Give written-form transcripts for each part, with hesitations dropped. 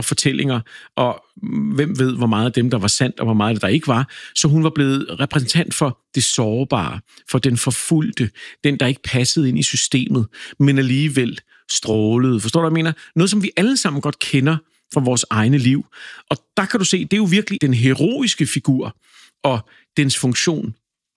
fortællinger, og hvem ved, hvor meget af dem, der var sandt, og hvor meget af det, der ikke var. Så hun var blevet repræsentant for det sårbare, for den forfulgte, den, der ikke passede ind i systemet, men alligevel strålede. Forstår du, hvad jeg mener? Noget, som vi alle sammen godt kender fra vores egne liv. Og der kan du se, det er jo virkelig den heroiske figur og dens funktion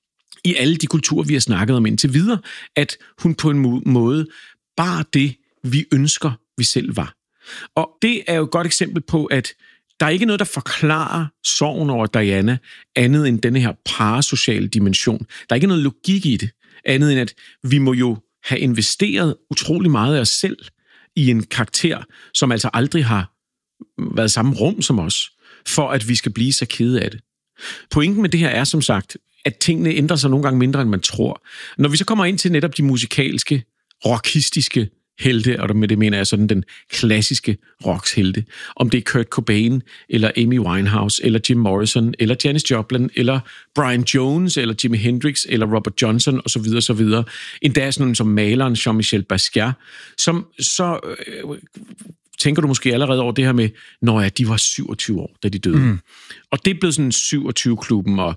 i alle de kulturer, vi har snakket om indtil videre, at hun på en måde bar det, vi ønsker, vi selv var. Og det er jo et godt eksempel på, at der er ikke noget, der forklarer sorgen over Diana, andet end denne her parasociale dimension. Der er ikke noget logik i det, andet end at vi må jo have investeret utrolig meget af os selv i en karakter, som altså aldrig har været i samme rum som os, for at vi skal blive så kede af det. Pointen med det her er som sagt, at tingene ændrer sig nogle gange mindre, end man tror. Når vi så kommer ind til netop de musikalske, rockistiske helte, og med det mener jeg sådan den klassiske rockshelte, om det er Kurt Cobain, eller Amy Winehouse, eller Jim Morrison, eller Janis Joplin, eller Brian Jones, eller Jimi Hendrix, eller Robert Johnson, osv., osv. Endda sådan som maleren Jean-Michel Basquiat, som så tænker du måske allerede over det her med, når de var 27 år, da de døde. Mm. Og det er blevet sådan 27-klubben, og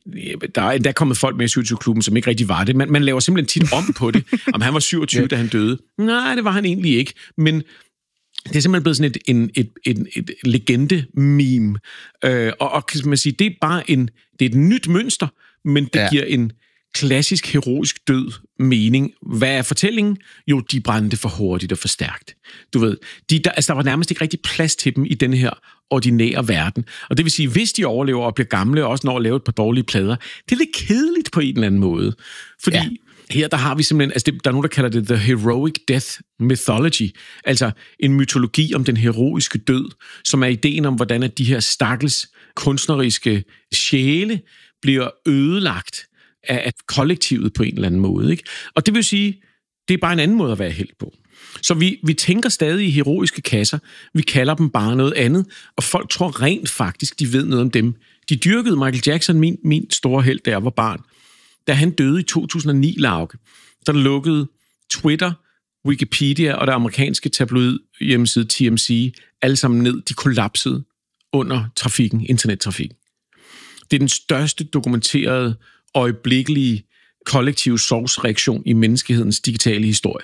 der er endda kommet folk med i 27-klubben, som ikke rigtig var det. Man laver simpelthen tit om på det, om han var 27, da han døde. Nej, det var han egentlig ikke. Men det er simpelthen blevet sådan et legende-meme. Og kan man sige, det er bare det er et nyt mønster, men det giver en klassisk heroisk død mening. Hvad er fortællingen? Jo, de brændte for hurtigt og for stærkt. Du ved, der var nærmest ikke rigtig plads til dem i denne her ordinære verden. Og det vil sige, hvis de overlever og bliver gamle, og også når at lave et par dårlige plader, det er lidt kedeligt på en eller anden måde. Fordi her, der har vi simpelthen, altså der er nogen, der kalder det The Heroic Death Mythology, altså en mytologi om den heroiske død, som er ideen om, hvordan at de her stakkels kunstneriske sjæle bliver ødelagt af kollektivet på en eller anden måde. Ikke? Og det vil sige, det er bare en anden måde at være helt på. Så vi tænker stadig i heroiske kasser, vi kalder dem bare noget andet, og folk tror rent faktisk, de ved noget om dem. De dyrkede Michael Jackson, min store helt, da jeg var barn. Da han døde i 2009, Lauke, der lukkede Twitter, Wikipedia og det amerikanske tabloid hjemmeside TMZ alle sammen ned. De kollapsede under internettrafikken. Det er den største dokumenterede øjeblikkelige kollektive sorgsreaktion i menneskehedens digitale historie.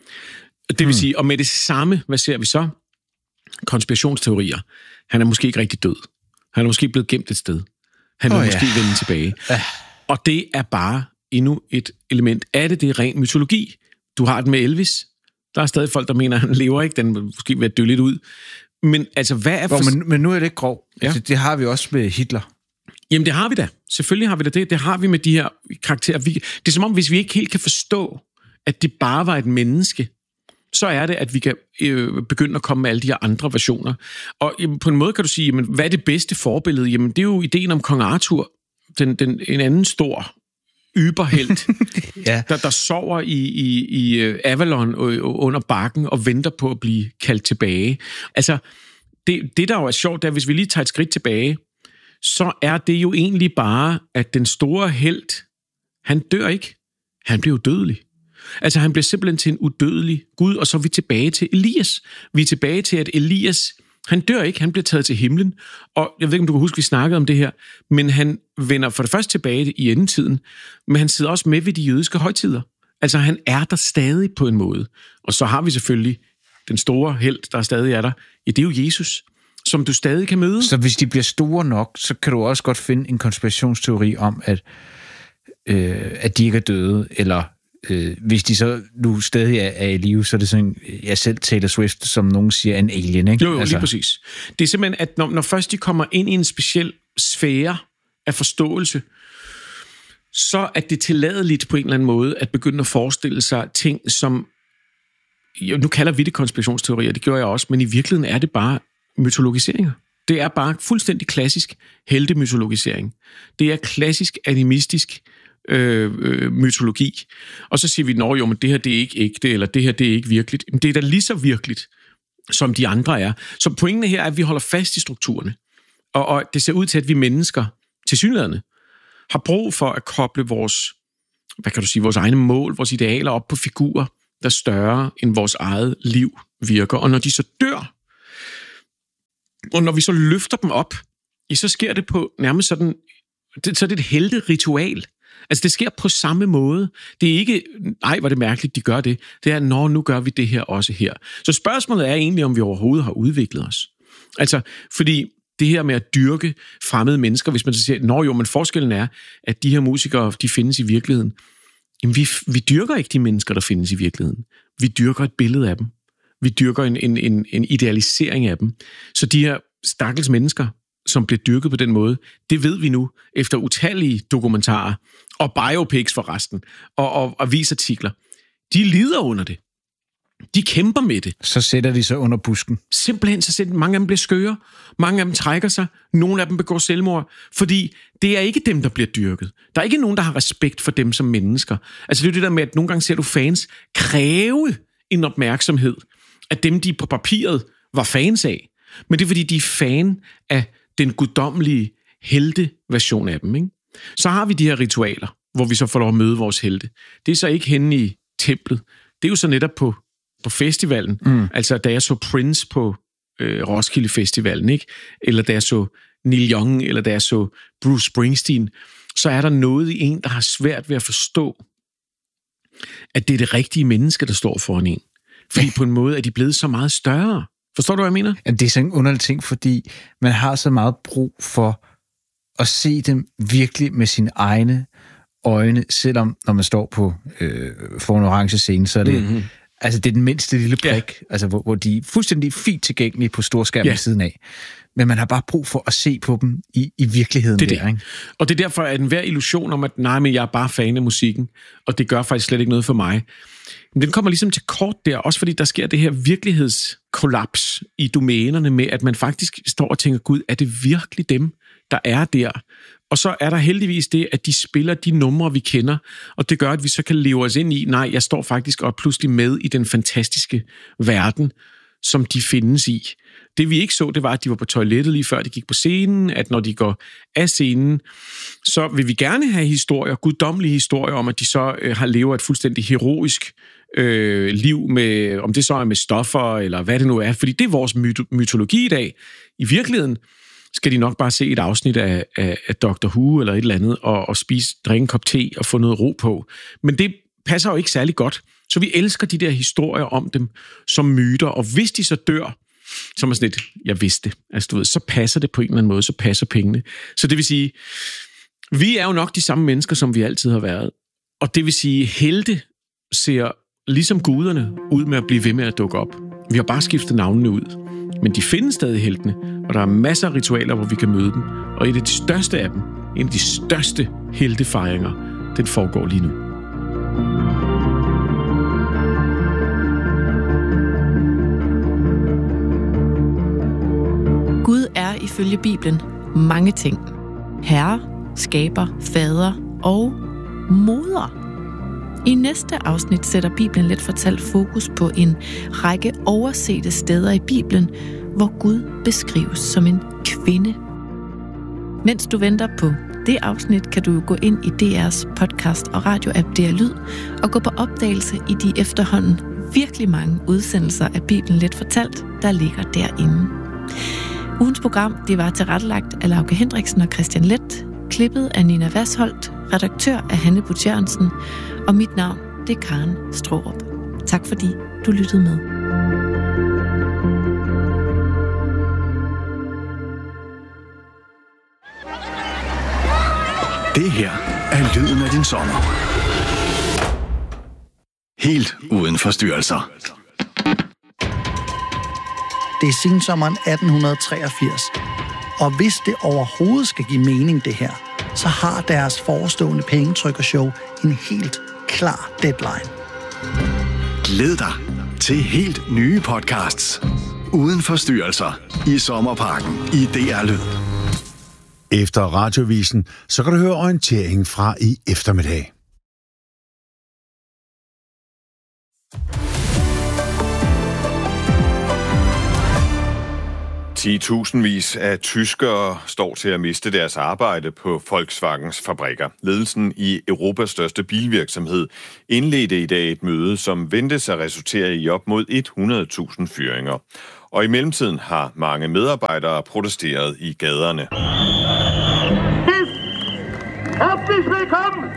Det vil sige, og med det samme, hvad ser vi så? Konspirationsteorier. Han er måske ikke rigtig død. Han er måske blevet gemt et sted. Han vil måske vende tilbage. Og det er bare endnu et element af det. Det er ren mytologi. Du har det med Elvis. Der er stadig folk, der mener, at han lever ikke. Den vil måske være dø lidt ud. Men altså, hvad er... Men nu er det ikke grov. Ja. Altså, det har vi også med Hitler. Jamen, det har vi da. Selvfølgelig har vi da det. Det har vi med de her karakterer. Det er som om, hvis vi ikke helt kan forstå, at det bare var et menneske, så er det, at vi kan begynde at komme med alle de her andre versioner. Og på en måde kan du sige, jamen, hvad er det bedste forbillede? Jamen, det er jo ideen om kong Arthur, en anden stor yberhelt, der sover i Avalon under bakken og venter på at blive kaldt tilbage. Altså, det der jo er sjovt, er, hvis vi lige tager et skridt tilbage, så er det jo egentlig bare, at den store helt, han dør ikke. Han bliver udødelig. Altså, han bliver simpelthen til en udødelig Gud, og så er vi tilbage til Elias. Vi er tilbage til, at Elias, han dør ikke, han bliver taget til himlen. Og jeg ved ikke, om du kan huske, vi snakkede om det her, men han vender for det første tilbage i endetiden, men han sidder også med ved de jødiske højtider. Altså, han er der stadig på en måde. Og så har vi selvfølgelig den store helt, der stadig er der. Ja, det er jo Jesus, som du stadig kan møde. Så hvis de bliver store nok, så kan du også godt finde en konspirationsteori om, at de ikke er døde, eller hvis de så nu stadig er i live, så er det sådan, jeg selv Taylor Swift, som nogen siger, en alien, ikke? Jo, lige præcis. Det er simpelthen, at når først de kommer ind i en speciel sfære af forståelse, så er det tilladeligt på en eller anden måde at begynde at forestille sig ting, som, nu kalder vi det konspirationsteorier, det gjorde jeg også, men i virkeligheden er det bare mytologiseringer. Det er bare fuldstændig klassisk heltemytologisering. Det er klassisk animistisk mytologi. Og så siger vi, nå jo, men det her det er ikke ægte, eller det her det er ikke virkeligt. Men det er da lige så virkeligt, som de andre er. Så pointen her er, at vi holder fast i strukturerne. Og det ser ud til, at vi mennesker, tilsyneladende, har brug for at koble vores, vores egne mål, vores idealer op på figurer, der er større end vores eget liv virker. Og når de så dør, Og når vi så løfter dem op, så sker det på nærmest sådan, så er det et helteritual. Altså, det sker på samme måde. Det er ikke, ej, hvor det mærkeligt, de gør det. Det er, nu gør vi det her også her. Så spørgsmålet er egentlig, om vi overhovedet har udviklet os. Altså, fordi det her med at dyrke fremmede mennesker, hvis man så siger, men forskellen er, at de her musikere, de findes i virkeligheden. Jamen, vi dyrker ikke de mennesker, der findes i virkeligheden. Vi dyrker et billede af dem. Vi dyrker en idealisering af dem. Så de her stakkels mennesker, som bliver dyrket på den måde, det ved vi nu, efter utallige dokumentarer, og biopics forresten, og avisartikler. De lider under det. De kæmper med det. Så sætter de sig under busken. Simpelthen, mange af dem bliver skøre, mange af dem trækker sig, nogle af dem begår selvmord, fordi det er ikke dem, der bliver dyrket. Der er ikke nogen, der har respekt for dem som mennesker. Altså det er det der med, at nogle gange ser du fans kræve en opmærksomhed af dem, de på papiret var fans af. Men det er, fordi de er fan af den guddommelige helte-version af dem. Ikke? Så har vi de her ritualer, hvor vi så får lov at møde vores helte. Det er så ikke henne i templet. Det er jo så netop på festivalen. Altså, da jeg så Prince på Roskilde Festivalen, ikke? Eller da jeg så Neil Young, eller da jeg så Bruce Springsteen, så er der noget i en, der har svært ved at forstå, at det er det rigtige menneske, der står foran en. Fordi på en måde er de blevet så meget større. Forstår du, hvad jeg mener? Jamen, det er sådan en underlig ting, fordi man har så meget brug for at se dem virkelig med sine egne øjne, selvom når man står på for en orange scene, så er det, altså det er den mindste lille prik, altså hvor de er fuldstændig fint tilgængelige på storskærmen ved siden af. Men man har bare brug for at se på dem i virkeligheden. Det er det. Ikke? Og det er derfor, at enhver illusion om, at nej, men jeg er bare fan af musikken, og det gør faktisk slet ikke noget for mig. Men den kommer ligesom til kort der, også fordi der sker det her virkelighedskollaps i domænerne med, at man faktisk står og tænker, Gud, er det virkelig dem, der er der? Og så er der heldigvis det, at de spiller de numre, vi kender, og det gør, at vi så kan leve os ind i, nej, jeg står faktisk og pludselig med i den fantastiske verden, som de findes i. Det vi ikke så, det var, at de var på toilettet lige før de gik på scenen, at når de går af scenen, så vil vi gerne have historier, guddommelige historier om, at de så har levet et fuldstændig heroisk liv med, om det så er med stoffer, eller hvad det nu er, fordi det er vores mytologi i dag. I virkeligheden skal de nok bare se et afsnit af Dr. Who eller et eller andet, og drikke en kop te og få noget ro på. Men det passer jo ikke særlig godt. Så vi elsker de der historier om dem som myter, og hvis de så dør, så er man sådan lidt, jeg vidste det. Altså, du ved, så passer det på en eller anden måde, så passer pengene. Så det vil sige, vi er jo nok de samme mennesker, som vi altid har været. Og det vil sige, helte ser ligesom guderne ud med at blive ved med at dukke op. Vi har bare skiftet navnene ud. Men de findes stadig heltene, og der er masser af ritualer, hvor vi kan møde dem. Og et af de største af dem, en af de største heltefejringer, den foregår lige nu. Gud er ifølge Bibelen mange ting. Herre, skaber, fader og moder. I næste afsnit sætter Bibelen let fortalt fokus på en række oversete steder i Bibelen, hvor Gud beskrives som en kvinde. Mens du venter på det afsnit, kan du gå ind i DR's podcast og radioapp DR Lyd og gå på opdagelse i de efterhånden virkelig mange udsendelser af Bibelen let fortalt, der ligger derinde. Ugens program, det var tilrettelagt af Lauke Hendriksen og Christian Leth, klippet af Nina Vasholdt, redaktør af Hanne Butt Jørgensen, og mit navn, det er Karen Straarup. Tak fordi du lyttede med. Det her er lyden af din sommer. Helt uden forstyrrelser. Det er sensommeren 1883. Og hvis det overhovedet skal give mening, det her, så har deres forestående pengetrykkershow en helt klar deadline. Glæd dig til helt nye podcasts. Uden forstyrrelser i Sommerparken i DR Lyd. Efter radiovisen, så kan du høre orienteringen fra i eftermiddag. 10.000vis af tyskere står til at miste deres arbejde på Volkswagens fabrikker. Ledelsen i Europas største bilvirksomhed indledte i dag et møde, som ventes at resultere i op mod 100.000 fyringer. Og i mellemtiden har mange medarbejdere protesteret i gaderne. Herzlich velkommen!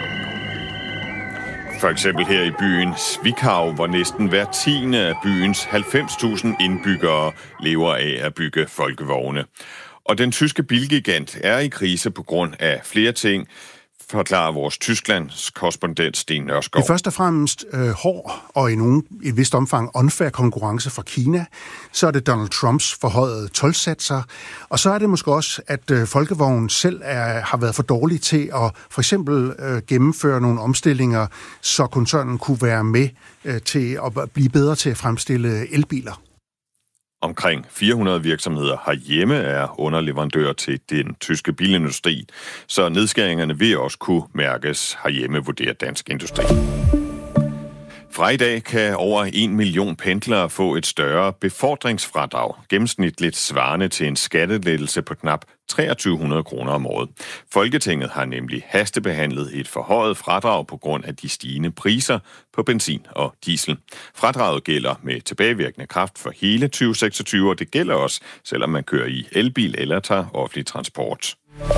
For eksempel her i byen Zwickau, hvor næsten hver 10. af byens 90.000 indbyggere lever af at bygge folkevogne. Og den tyske bilgigant er i krise på grund af flere ting, forklarer vores Tysklands korrespondent Sten Nørskov. Det er først og fremmest hård og i et vist omfang unfair konkurrence fra Kina. Så er det Donald Trumps forhøjede toldsatser. Og så er det måske også, at Folkevognen selv har været for dårlig til at for eksempel gennemføre nogle omstillinger, så koncernen kunne være med til at blive bedre til at fremstille elbiler. Omkring 400 virksomheder herhjemme er underleverandører til den tyske bilindustri, så nedskæringerne vil også kunne mærkes herhjemme, vurderer Dansk Industri. Fra i dag kan over 1 million pendlere få et større befordringsfradrag, gennemsnitligt svarende til en skattelettelse på knap 2300 kroner om året. Folketinget har nemlig hastebehandlet et forhøjet fradrag på grund af de stigende priser på benzin og diesel. Fradraget gælder med tilbagevirkende kraft for hele 2026, og det gælder også, selvom man kører i elbil eller tager offentlig transport.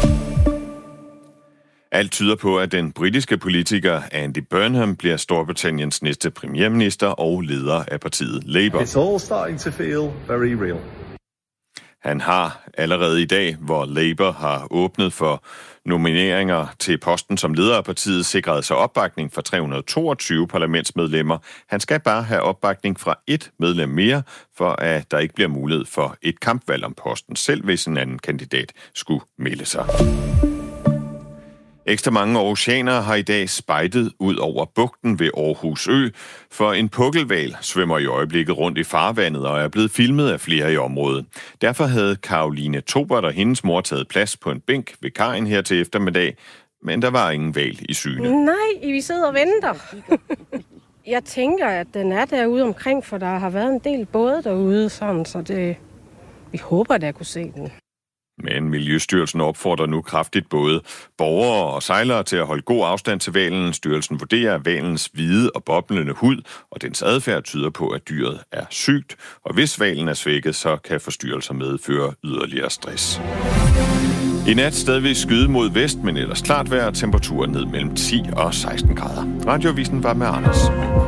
Alt tyder på, at den britiske politiker Andy Burnham bliver Storbritanniens næste premierminister og leder af partiet Labour. It's all starting to feel very real. Han har allerede i dag, hvor Labour har åbnet for nomineringer til posten som leder af partiet, sikret sig opbakning fra 322 parlamentsmedlemmer. Han skal bare have opbakning fra et medlem mere, for at der ikke bliver mulighed for et kampvalg om posten, selv hvis en anden kandidat skulle melde sig. Ekstra mange aarhusianere har i dag spejdet ud over bugten ved Aarhus Ø, for en pukkelhval svømmer i øjeblikket rundt i farvandet og er blevet filmet af flere i området. Derfor havde Caroline Tobert og hendes mor taget plads på en bænk ved kajen her til eftermiddag, men der var ingen hval i syne. Nej, vi sidder og venter. Jeg tænker, at den er derude omkring, for der har været en del både derude, sådan, så vi håber, at jeg kunne se den. Men Miljøstyrelsen opfordrer nu kraftigt både borgere og sejlere til at holde god afstand til hvalen. Styrelsen vurderer, at hvalens hvide og boblende hud og dens adfærd tyder på, at dyret er sygt. Og hvis hvalen er svækket, så kan forstyrrelser medføre yderligere stress. I nat stadigvæk skyde mod vest, men ellers klart vejr, temperaturen ned mellem 10 og 16 grader. Radioavisen var med Anders.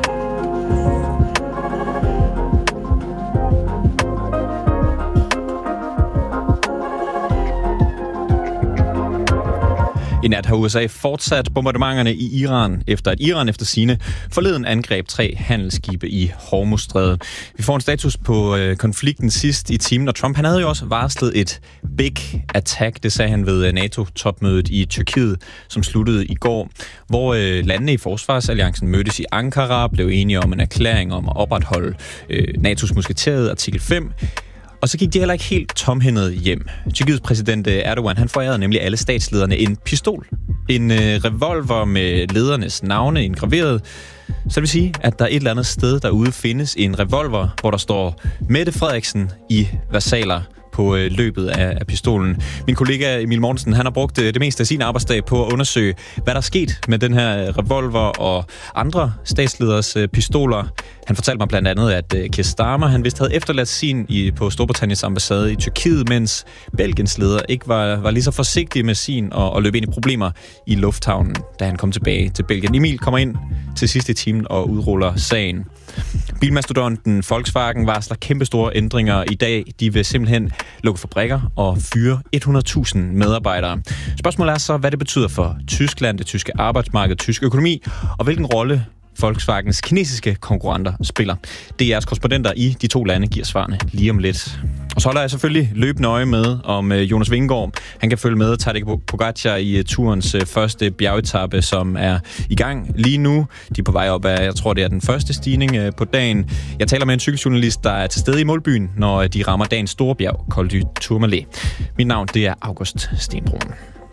I nat har USA fortsat bombardementerne i Iran, efter at Iran efter sigende forleden angreb 3 handelsskibe i Hormuzstrædet. Vi får en status på konflikten sidst i timen, og Trump han havde jo også varslet et big attack, det sagde han ved NATO-topmødet i Tyrkiet, som sluttede i går, hvor landene i Forsvarsalliancen mødtes i Ankara, blev enige om en erklæring om at opretholde NATO's musketerede artikel 5. Og så gik de heller ikke helt tomhændet hjem. Tyrkiets præsident Erdogan, han forærede nemlig alle statslederne en pistol. En revolver med ledernes navne indgraveret. Så det vil sige, at der et eller andet sted derude findes en revolver, hvor der står Mette Frederiksen i versaler på løbet af pistolen. Min kollega Emil Mortensen, han har brugt det meste af sin arbejdsdag på at undersøge, hvad der er sket med den her revolver og andre statsleders pistoler. Han fortalte mig blandt andet, at Keir Starmer, han vist havde efterladt sin på Storbritanniens ambassade i Tyrkiet, mens Belgiens leder ikke var lige så forsigtig med sin og løb ind i problemer i lufthavnen, da han kom tilbage til Belgien. Emil kommer ind til sidste timen og udruller sagen. Bilmastodonten Volkswagen varsler kæmpestore ændringer i dag. De vil simpelthen lukke fabrikker og fyre 100.000 medarbejdere. Spørgsmålet er så, hvad det betyder for Tyskland, det tyske arbejdsmarked, tysk økonomi, og hvilken rolle Volkswagens kinesiske konkurrenter spiller. DR's korrespondenter i de 2 lande giver svarene lige om lidt. Og så holder jeg selvfølgelig løbende øje med, om Jonas Vingegaard, han kan følge med Tadej Pogačar i turens første bjergetappe, som er i gang lige nu. De er på vej op af, jeg tror det er den første stigning på dagen. Jeg taler med en cykeljournalist, der er til stede i målbyen, når de rammer dagens store bjerg, Col du Tourmalet. Mit navn, det er August Stenbrun.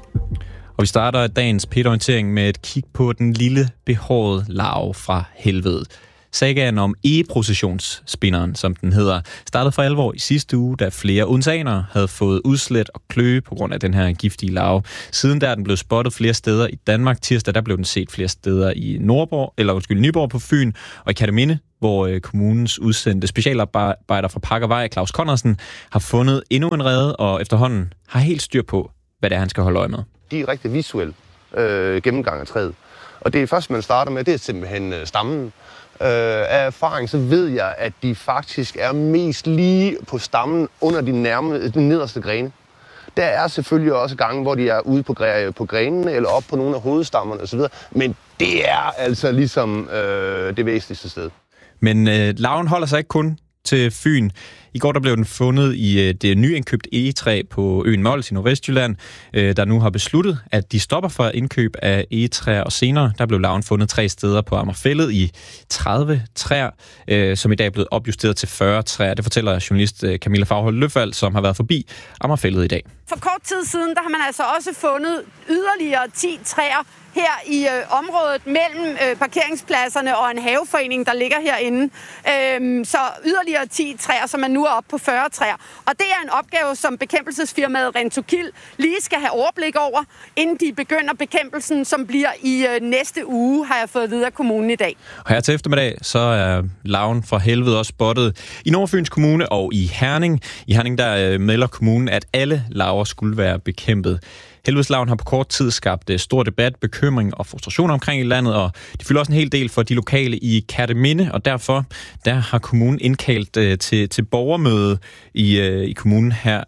Og vi starter dagens PET-orientering med et kig på den lille behårede larve fra helvede. Sagaen om egeprocessionsspinderen, som den hedder, startede for alvor i sidste uge, da flere odenseanere havde fået udslæt og kløe på grund af den her giftige larve. Siden der er den blevet spottet flere steder i Danmark. Tirsdag der blev den set flere steder i Nyborg på Fyn og i Kerteminde, hvor kommunens udsendte specialarbejder fra Park og Vej, Claus Conradsen, har fundet endnu en rede og efterhånden har helt styr på, hvad det er, han skal holde øje med. De er rigtig visuelle gennemgang af træet. Og det første, man starter med, det er simpelthen stammen. Af erfaring så ved jeg, at de faktisk er mest lige på stammen under de nederste grene. Der er selvfølgelig også gange, hvor de er ude på grenene eller op på nogle af hovedstammerne osv. Men det er altså ligesom det væsentligste sted. Men larven holder sig ikke kun til Fyn. I går der blev den fundet i det nyindkøbt egetræ på øen Mols i Nordvestjylland, der nu har besluttet, at de stopper for indkøb af egetræer, og senere der blev larven fundet 3 steder på Amagerfællet i 30 træer, som i dag er blevet opjusteret til 40 træer. Det fortæller journalist Camilla Faghold Løfald, som har været forbi Amagerfællet i dag. For kort tid siden der har man altså også fundet yderligere 10 træer her i området mellem parkeringspladserne og en haveforening, der ligger herinde. Så yderligere 10 træer, som man nu er oppe på 40 træer. Og det er en opgave, som bekæmpelsesfirmaet Rentokil lige skal have overblik over, inden de begynder bekæmpelsen, som bliver i næste uge, har jeg fået videre kommunen i dag. Og her til eftermiddag, så er larven for helvede også spottet i Nordfyns Kommune og i Herning. I Herning der melder kommunen, at alle larver skulle være bekæmpet. Helvedeslarven har på kort tid skabt stor debat, bekymring og frustration omkring i landet, og det fylder også en hel del for de lokale i Kerteminde, og derfor der har kommunen indkaldt til borgermøde i kommunen her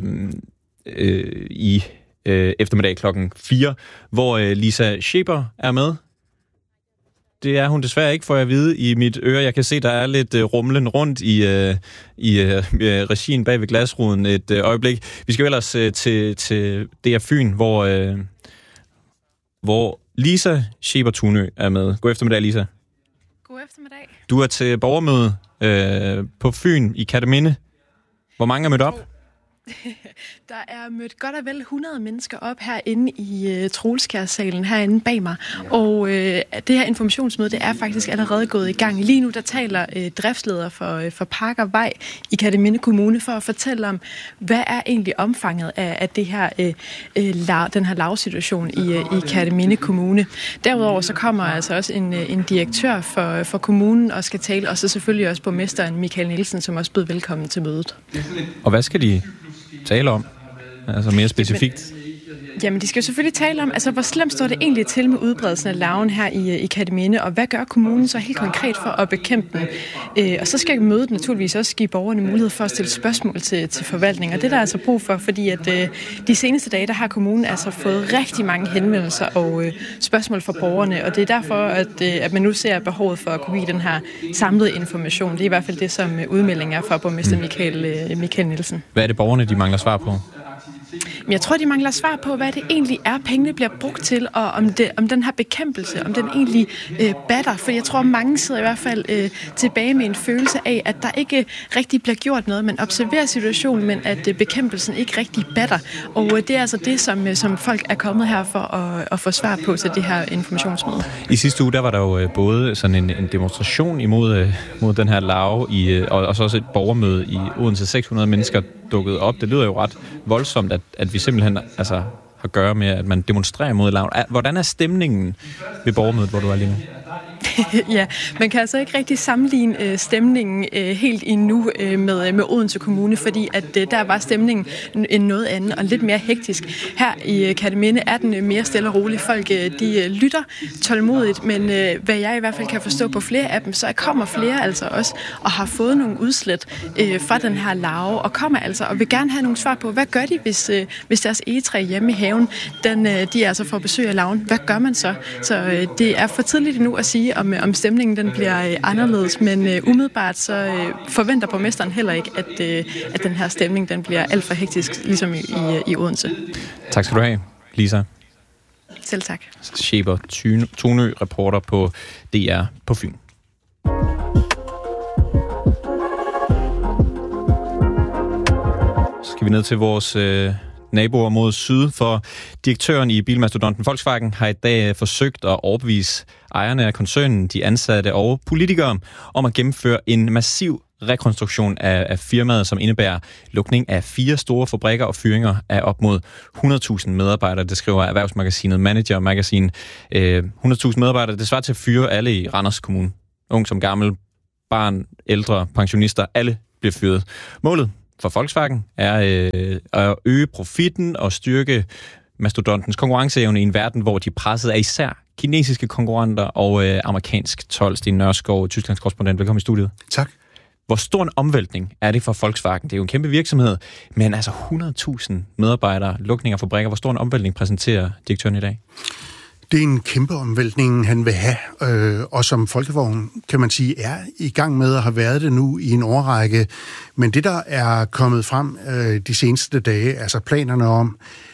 i eftermiddag klokken 4, hvor Lisa Scheber er med. Det er hun desværre ikke, får jeg at vide i mit øre. Jeg kan se, der er lidt rumlen rundt i regien bag ved glasruden et øjeblik. Vi skal ellers til DR Fyn, hvor Lisa Scheber Tunø er med. God eftermiddag, Lisa. God eftermiddag. Du er til borgermøde på Fyn i Kerteminde. Hvor mange er mødt op? Der er mødt godt og vel 100 mennesker op herinde i Troelskjærsalen herinde bag mig. Og det her informationsmøde, det er faktisk allerede gået i gang. Lige nu der taler driftsleder for Park og Vej i Kerteminde Kommune for at fortælle om, hvad er egentlig omfanget af det her, den her lavsituation i Kerteminde Kommune. Derudover så kommer altså også en direktør for kommunen og skal tale, og så selvfølgelig også borgmesteren Michael Nielsen, som også blev velkommen til mødet. Og hvad skal de tale om? Altså mere specifikt? Jamen, de skal jo selvfølgelig tale om, altså hvor slemt står det egentlig til med udbredelsen af larven her i Kerteminde, og hvad gør kommunen så helt konkret for at bekæmpe den? Og så skal mødet naturligvis også give borgerne mulighed for at stille spørgsmål til forvaltningen, og det er der altså brug for, fordi at de seneste dage, der har kommunen altså fået rigtig mange henvendelser og spørgsmål fra borgerne, og det er derfor, at man nu ser behovet for at kunne give den her samlede information. Det er i hvert fald det, som udmeldingen er fra borgmester Michael Nielsen. Hvad er det, borgerne de mangler svar på? Men jeg tror, de mangler svar på, hvad det egentlig er, pengene bliver brugt til, og om den her bekæmpelse, om den egentlig batter. For jeg tror, mange sidder i hvert fald tilbage med en følelse af, at der ikke rigtig bliver gjort noget. Man observerer situationen, men at bekæmpelsen ikke rigtig batter. Og det er altså det, som folk er kommet her for at få svar på til det her informationsmøde. I sidste uge, der var der jo både sådan en demonstration imod den her larve, og så også et borgermøde i Odense. 600 mennesker dukket op. Det lyder jo ret voldsomt, at vi simpelthen har at gøre med, at man demonstrerer mod larven. Hvordan er stemningen ved borgermødet, hvor du er lige nu? Ja, man kan altså ikke rigtig sammenligne stemningen helt endnu med Odense Kommune, fordi at der var stemningen en noget anden og lidt mere hektisk. Her i Kerteminde er den mere stille og rolig. Folk de lytter tålmodigt, men hvad jeg i hvert fald kan forstå på flere af dem, så kommer flere altså også og har fået nogle udslæt fra den her larve, og kommer altså og vil gerne have nogle svar på, hvad gør de, hvis deres egetræ hjemme i haven, de altså får besøg af larven. Hvad gør man så? Så det er for tidligt endnu at sige, om stemningen den bliver anderledes, men umiddelbart så forventer borgmesteren heller ikke, at den her stemning den bliver alt for hektisk, ligesom i Odense. Tak skal du have, Lisa. Selv tak. Scheber Tunø, reporter på DR på Fyn. Så skal vi ned til vores naboer mod syd, for direktøren i bilmastodonten Volkswagen har i dag forsøgt at overbevise ejerne af koncernen, de ansatte og politikere om at gennemføre en massiv rekonstruktion af firmaet, som indebærer lukning af 4 store fabrikker og fyringer af op mod 100.000 medarbejdere. Det skriver erhvervsmagasinet Manager Magazine. 100.000 medarbejdere, det svarer til at fyre alle i Randers Kommune. Ung som gammel, barn, ældre, pensionister, alle bliver fyret. Målet for Volkswagen er at øge profitten og styrke mastodontens konkurrenceevne i en verden, hvor de er presset af især kinesiske konkurrenter og amerikansk told. Sten Nørskov, Tysklands korrespondent. Velkommen i studiet. Tak. Hvor stor en omvæltning er det for Volkswagen? Det er jo en kæmpe virksomhed, men altså 100.000 medarbejdere, lukninger af fabrikker. Hvor stor en omvæltning præsenterer direktøren i dag? Det er en kæmpe omvæltning, han vil have, og som Folkevogn, kan man sige, er i gang med at have været det nu i en årrække. Men det, der er kommet frem de seneste dage, altså planerne om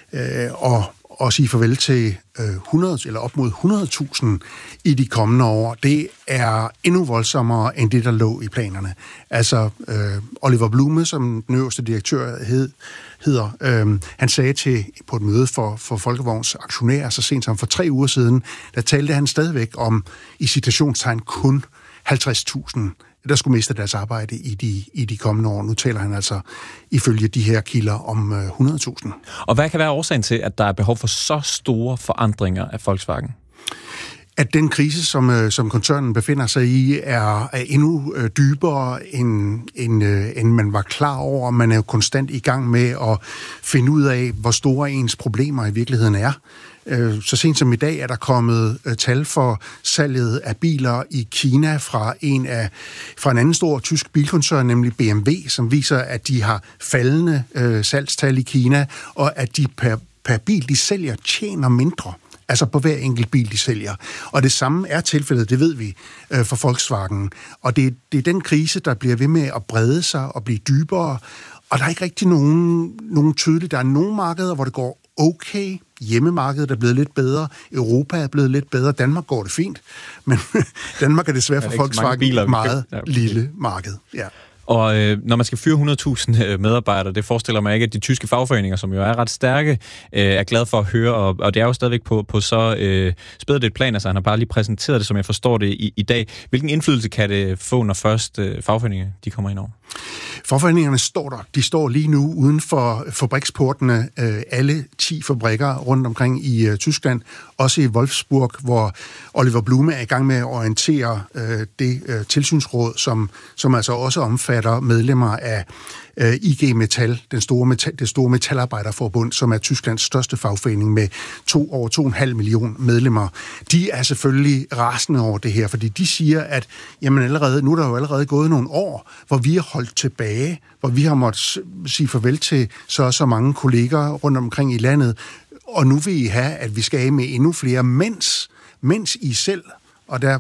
at sige farvel til 100 eller op mod 100.000 i de kommende år, det er endnu voldsommere end det, der lå i planerne. Altså, Oliver Blume, som den øverste direktør hedder, han sagde på et møde for Folkevogns aktionærer så sent som for 3 uger siden, der talte han stadigvæk om, i citationstegn, kun 50.000, der skulle miste deres arbejde i de kommende år. Nu taler han altså ifølge de her kilder om 100.000. Og hvad kan være årsagen til, at der er behov for så store forandringer af Volkswagen? At den krise, som koncernen befinder sig i, er endnu dybere, end man var klar over. Man er jo konstant i gang med at finde ud af, hvor store ens problemer i virkeligheden er. Så sent som i dag er der kommet tal for salget af biler i Kina fra en anden stor tysk bilkoncern, nemlig BMW, som viser, at de har faldende salgstal i Kina, og at de per bil, de sælger, tjener mindre. Altså på hver enkelt bil, de sælger. Og det samme er tilfældet, det ved vi, for Volkswagen. Og det er den krise, der bliver ved med at brede sig og blive dybere. Og der er ikke rigtig nogen tydeligt. Der er nogle markeder, hvor det går okay. Hjemmemarkedet er blevet lidt bedre. Europa er blevet lidt bedre. Danmark går det fint. Men Danmark er desværre for Volkswagen et meget lille marked. Ja. Og når man skal fyre 100.000 medarbejdere, det forestiller mig ikke, at de tyske fagforeninger, som jo er ret stærke, er glade for at høre, og det er jo stadigvæk på så spædet et plan, altså han har bare lige præsenteret det, som jeg forstår det i dag. Hvilken indflydelse kan det få, når først fagforeningerne de kommer ind over? Fagforeningerne står der. De står lige nu uden for fabriksportene, alle 10 fabrikker rundt omkring i Tyskland, også i Wolfsburg, hvor Oliver Blume er i gang med at orientere det tilsynsråd, som altså også omfatter medlemmer af IG Metall, det store metalarbejderforbund, som er Tysklands største fagforening med over 2,5 millioner medlemmer. De er selvfølgelig rasende over det her, fordi de siger, at jamen nu er der jo allerede gået nogle år, hvor vi har holdt tilbage, hvor vi har måttet sige farvel til så mange kolleger rundt omkring i landet, og nu vil I have, at vi skal af med endnu flere, mens I selv, og der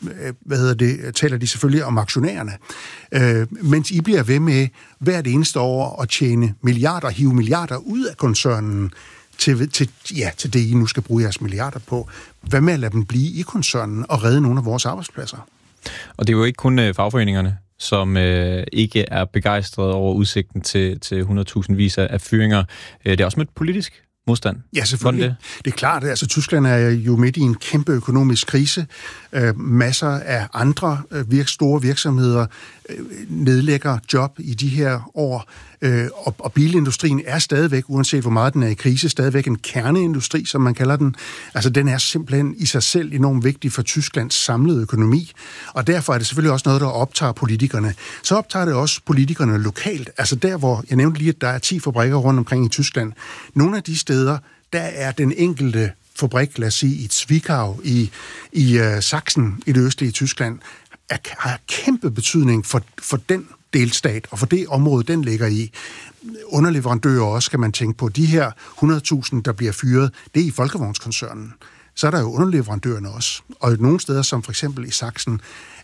taler de selvfølgelig om aktionærerne, mens I bliver ved med hvert eneste år at tjene milliarder, hive milliarder ud af koncernen til det, I nu skal bruge jeres milliarder på. Hvad med at lade dem blive i koncernen og redde nogle af vores arbejdspladser? Og det er jo ikke kun fagforeningerne, som ikke er begejstrede over udsigten til 100.000 vis af fyringer. Det er også mødt politisk modstand. Ja, selvfølgelig. Det er klart, altså Tyskland er jo midt i en kæmpe økonomisk krise. Masser af andre store virksomheder nedlægger job i de her år, og bilindustrien er stadigvæk, uanset hvor meget den er i krise, stadigvæk en kerneindustri, som man kalder den. Altså den er simpelthen i sig selv enormt vigtig for Tysklands samlede økonomi, og derfor er det selvfølgelig også noget, der optager politikerne. Så optager det også politikerne lokalt, altså der, hvor jeg nævnte lige, at der er 10 fabrikker rundt omkring i Tyskland. Nogle af de steder, der er den enkelte fabrik, lad os sige i Zwickau i Sachsen, i det østlige Tyskland, har kæmpe betydning for den delstat, og for det område, den ligger i. Underleverandører også, skal man tænke på. De her 100.000, der bliver fyret, det er i Folkevognskoncernen. Så er der jo underleverandørerne også. Og nogle steder, som for eksempel i Sachsen,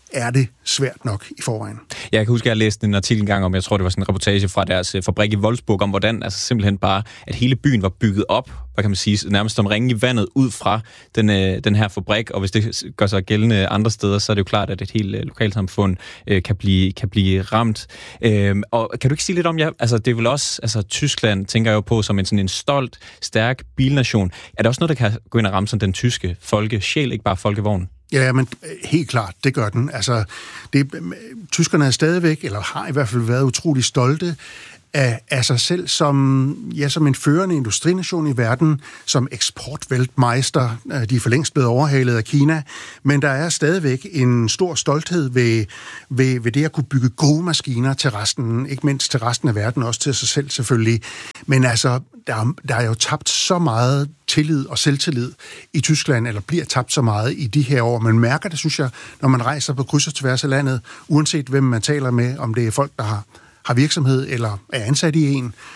er det svært nok i forvejen. Jeg kan huske, at jeg læste en artikel engang om, jeg tror, det var sådan en reportage fra deres fabrik i Wolfsburg, om hvordan altså simpelthen bare, at hele byen var bygget op, hvad kan man sige, nærmest som ringe i vandet ud fra den her fabrik, og hvis det gør sig gældende andre steder, så er det jo klart, at et helt lokalsamfund kan blive ramt. Og kan du ikke sige lidt om, altså det er vel også, altså Tyskland tænker jeg jo på som en stolt, stærk bilnation. Er det også noget, der kan gå ind og ramme sådan den tyske folkesjæl, ikke bare folkevognen? Ja, men helt klart, det gør den. Altså, tyskerne er stadigvæk, eller har i hvert fald været utrolig stolte af sig selv som en førende industrination i verden, som eksportvæltmeister. De er for længst blevet overhalet af Kina, men der er stadigvæk en stor stolthed ved det at kunne bygge gode maskiner til resten, ikke mindst til resten af verden, også til sig selv selvfølgelig. Men altså, der er jo tabt så meget tillid og selvtillid i Tyskland, eller bliver tabt så meget i de her år. Man mærker det, synes jeg, når man rejser på kryds og tværs af landet, uanset hvem man taler med, om det er folk, der har virksomhed, eller er ansat i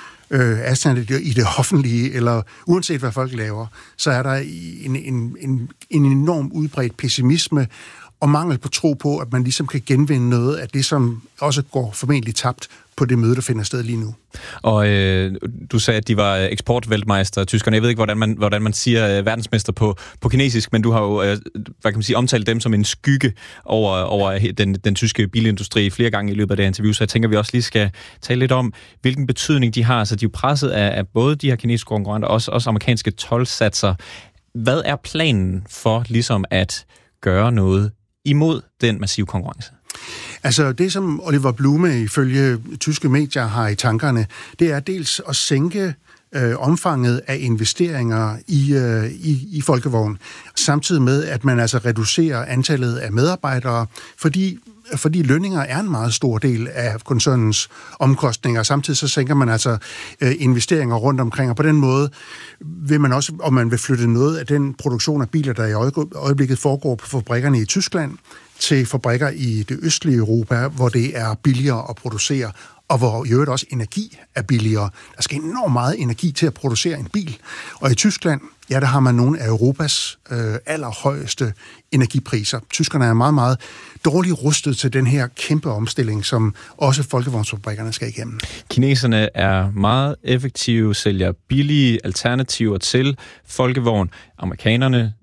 ansat i det offentlige, eller uanset hvad folk laver, så er der en enorm udbredt pessimisme og mangel på tro på, at man ligesom kan genvinde noget af det, som også går formentlig tabt på det møde, der finder sted lige nu. Og du sagde, at de var eksportvæltmeister, tyskerne. Jeg ved ikke, hvordan man siger verdensmester på kinesisk, men du har jo, hvad kan man sige, omtalt dem som en skygge over den tyske bilindustri flere gange i løbet af det her interview, så jeg tænker, vi også lige skal tale lidt om, hvilken betydning de har. Altså, de er jo presset af både de her kinesiske konkurrenter og også amerikanske toldsatser. Hvad er planen for ligesom at gøre noget imod den massive konkurrence? Altså det, som Oliver Blume ifølge tyske medier har i tankerne, det er dels at sænke omfanget af investeringer i folkevogn, samtidig med, at man altså reducerer antallet af medarbejdere, fordi lønninger er en meget stor del af koncernens omkostninger. Samtidig så sænker man altså investeringer rundt omkring, og på den måde vil man også, om man vil flytte noget af den produktion af biler, der i øjeblikket foregår på fabrikkerne i Tyskland, til fabrikker i det østlige Europa, hvor det er billigere at producere, og hvor i øvrigt også energi er billigere. Der skal enormt meget energi til at producere en bil. Og i Tyskland, ja, der har man nogle af Europas allerhøjeste energipriser. Tyskerne er meget, meget dårligt rustet til den her kæmpe omstilling, som også folkevognsfabrikkerne skal igennem. Kineserne er meget effektive, sælger billige alternativer til folkevogn. Amerikanerne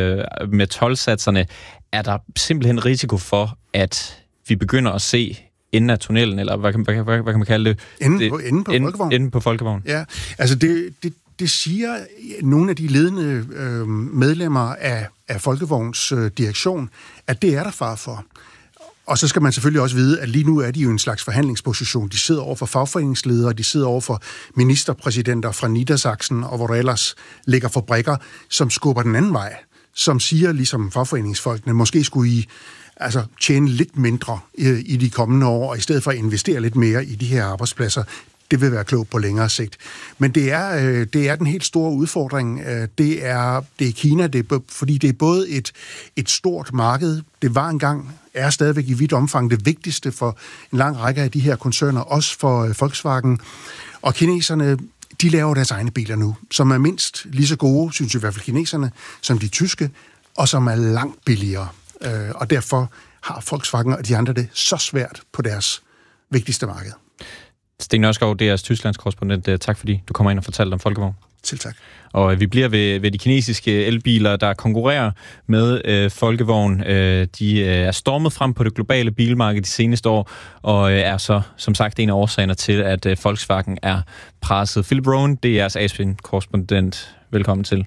med toldsatserne, er der simpelthen risiko for, at vi begynder at se enden af tunnelen, eller hvad kan man kalde det? Enden på folkevogn. Ja, altså det siger nogle af de ledende medlemmer af folkevogns direktion, at det er der far for. Og så skal man selvfølgelig også vide, at lige nu er de jo en slags forhandlingsposition. De sidder over for fagforeningsledere, de sidder over for ministerpræsidenter fra Niedersachsen, og hvor der ellers ligger fabrikker, som skubber den anden vej, som siger, ligesom fagforeningsfolkene, måske skulle I tjene lidt mindre i de kommende år, og i stedet for at investere lidt mere i de her arbejdspladser. Det vil være klogt på længere sigt. Men det er den helt store udfordring. Det er Kina, fordi det er både et stort marked, det var engang, er stadigvæk i vidt omfang det vigtigste for en lang række af de her koncerner, også for Volkswagen. Og kineserne, de laver deres egne biler nu, som er mindst lige så gode, synes jeg i hvert fald kineserne, som de tyske, og som er langt billigere. Og derfor har Volkswagen og de andre det så svært på deres vigtigste marked. Sten Nørskov, det er jeres Tysklands korrespondent. Tak fordi du kommer ind og fortalte om folkevogn. Selv tak. Og vi bliver ved de kinesiske elbiler, der konkurrerer med folkevogn. De er stormet frem på det globale bilmarked de seneste år, og er så, som sagt, en af årsagerne til, at Volkswagen er presset. Philip Rowan, det er jeres Asien-korrespondent. Velkommen til.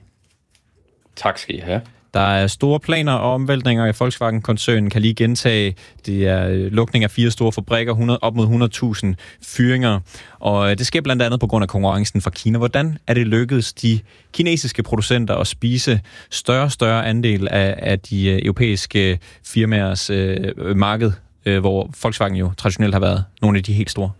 Tak skal I have. Der er store planer og omvæltninger i Volkswagen-koncernen. Kan lige gentage, det er lukning af 4 store fabrikker, op mod 100.000 fyringer. Og det sker blandt andet på grund af konkurrencen fra Kina. Hvordan er det lykkedes de kinesiske producenter at spise større andel af de europæiske firmaers marked, hvor Volkswagen jo traditionelt har været nogle af de helt store?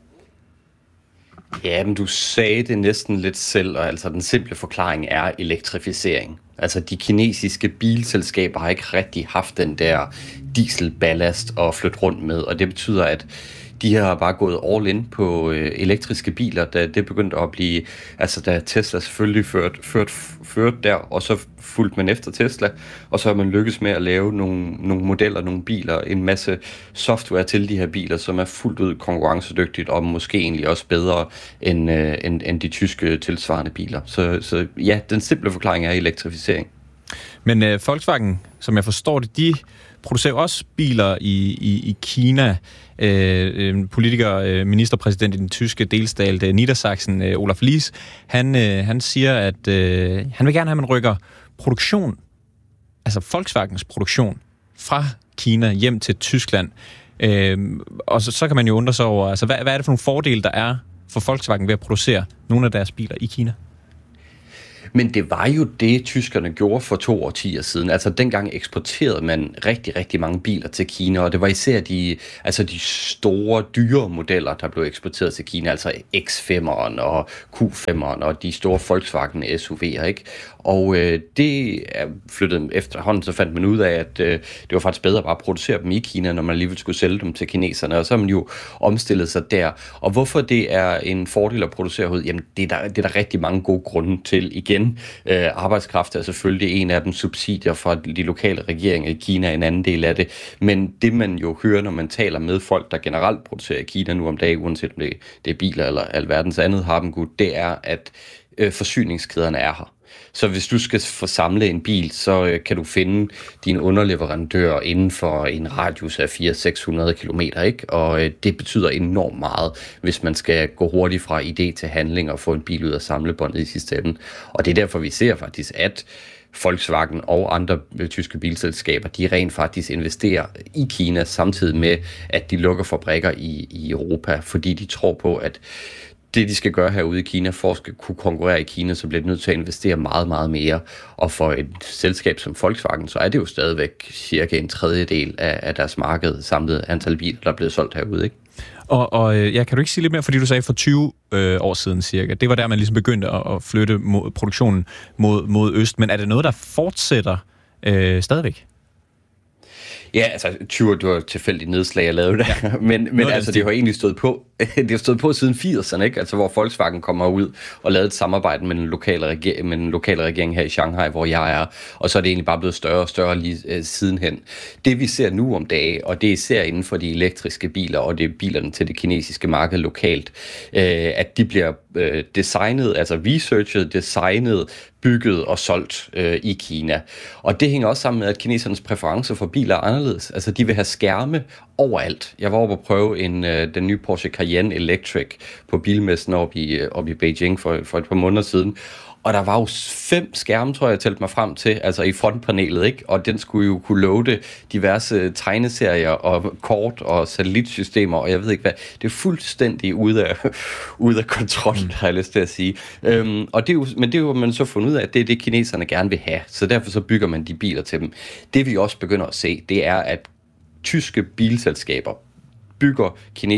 Ja, men du sagde det næsten lidt selv, og altså den simple forklaring er elektrificering. Altså de kinesiske bilselskaber har ikke rigtig haft den der dieselballast at flytte rundt med, og det betyder, at de har bare gået all in på elektriske biler, da det begyndte at blive, altså da Tesla selvfølgelig ført der, og så fulgte man efter Tesla, og så har man lykkes med at lave nogle modeller, nogle biler, en masse software til de her biler, som er fuldt ud konkurrencedygtigt, og måske egentlig også bedre end de tyske tilsvarende biler. Så ja, den simple forklaring er elektrificering. Men Volkswagen, som jeg forstår det, de producerer også biler i Kina. Politiker, ministerpræsident i den tyske delstat Niedersachsen, Olaf Lies, han siger, at han vil gerne have, at man rykker produktion, altså Volkswagens produktion, fra Kina hjem til Tyskland. Og så kan man jo undre sig over, altså, hvad er det for nogle fordele, der er for Volkswagen ved at producere nogle af deres biler i Kina? Men det var jo det, tyskerne gjorde for 2 årtier siden. Altså dengang eksporterede man rigtig, rigtig mange biler til Kina, og det var især de store, dyre modeller, der blev eksporteret til Kina, altså X5'eren og Q5'eren og de store Volkswagen SUV'er, ikke? Og det flyttede efterhånden, så fandt man ud af, at det var faktisk bedre bare at producere dem i Kina, når man alligevel skulle sælge dem til kineserne, og så har man jo omstillet sig der. Og hvorfor det er en fordel at producere hos, jamen det er der rigtig mange gode grunde til. Igen, arbejdskraft er selvfølgelig en af dem, subsidier fra de lokale regeringer i Kina er en anden del af det, men det man jo hører, når man taler med folk, der generelt producerer i Kina nu om dagen, uanset om det er biler eller alverdens andet harmgud, det er, at forsyningskæderne er her. Så hvis du skal forsamle en bil, så kan du finde din underleverandør inden for en radius af 400-600 kilometer, ikke? Og det betyder enormt meget, hvis man skal gå hurtigt fra idé til handling og få en bil ud af samlebåndet i sidste ende. Og det er derfor, vi ser faktisk, at Volkswagen og andre tyske bilselskaber, de rent faktisk investerer i Kina, samtidig med, at de lukker fabrikker i Europa, fordi de tror på, at det, de skal gøre herude i Kina, for at kunne konkurrere i Kina, så bliver de nødt til at investere meget, meget mere. Og for et selskab som Volkswagen, så er det jo stadigvæk cirka 1/3 af deres marked, samlet antal biler, der er blevet solgt herude, ikke? Og ja, kan du ikke sige lidt mere, fordi du sagde for 20 år siden cirka, det var der, man ligesom begyndte at flytte produktionen mod øst, men er det noget, der fortsætter stadigvæk? Ja, altså 20 det var et tilfældigt nedslag, jeg lavede der. Ja. men altså, det har egentlig stået på. Det har stået på siden 80'erne, ikke? Altså, hvor Volkswagen kommer ud og lavede et samarbejde med den lokale regering her i Shanghai, hvor jeg er. Og så er det egentlig bare blevet større og større lige sidenhen. Det vi ser nu om dagen, og det er især inden for de elektriske biler, og det er bilerne til det kinesiske marked lokalt, at de bliver designet, altså researchet, designet, bygget og solgt i Kina. Og det hænger også sammen med, at kinesernes præferencer for biler er anderledes. Altså, de vil have skærme overalt. Jeg var oppe at prøve den nye Porsche Cayenne Electric på bilmessen oppe i Beijing for et par måneder siden. Og der var jo 5 skærme, tror jeg talte mig frem til, altså i frontpanelet, ikke? Og den skulle jo kunne loade diverse tegneserier og kort og satellitsystemer, og jeg ved ikke hvad. Det er fuldstændig ude af kontrol, har jeg lyst til at sige. Og det er jo man så fundet ud af, at det er det, kineserne gerne vil have. Så derfor så bygger man de biler til dem. Det vi også begynder at se, det er, at tyske bilselskaber bygger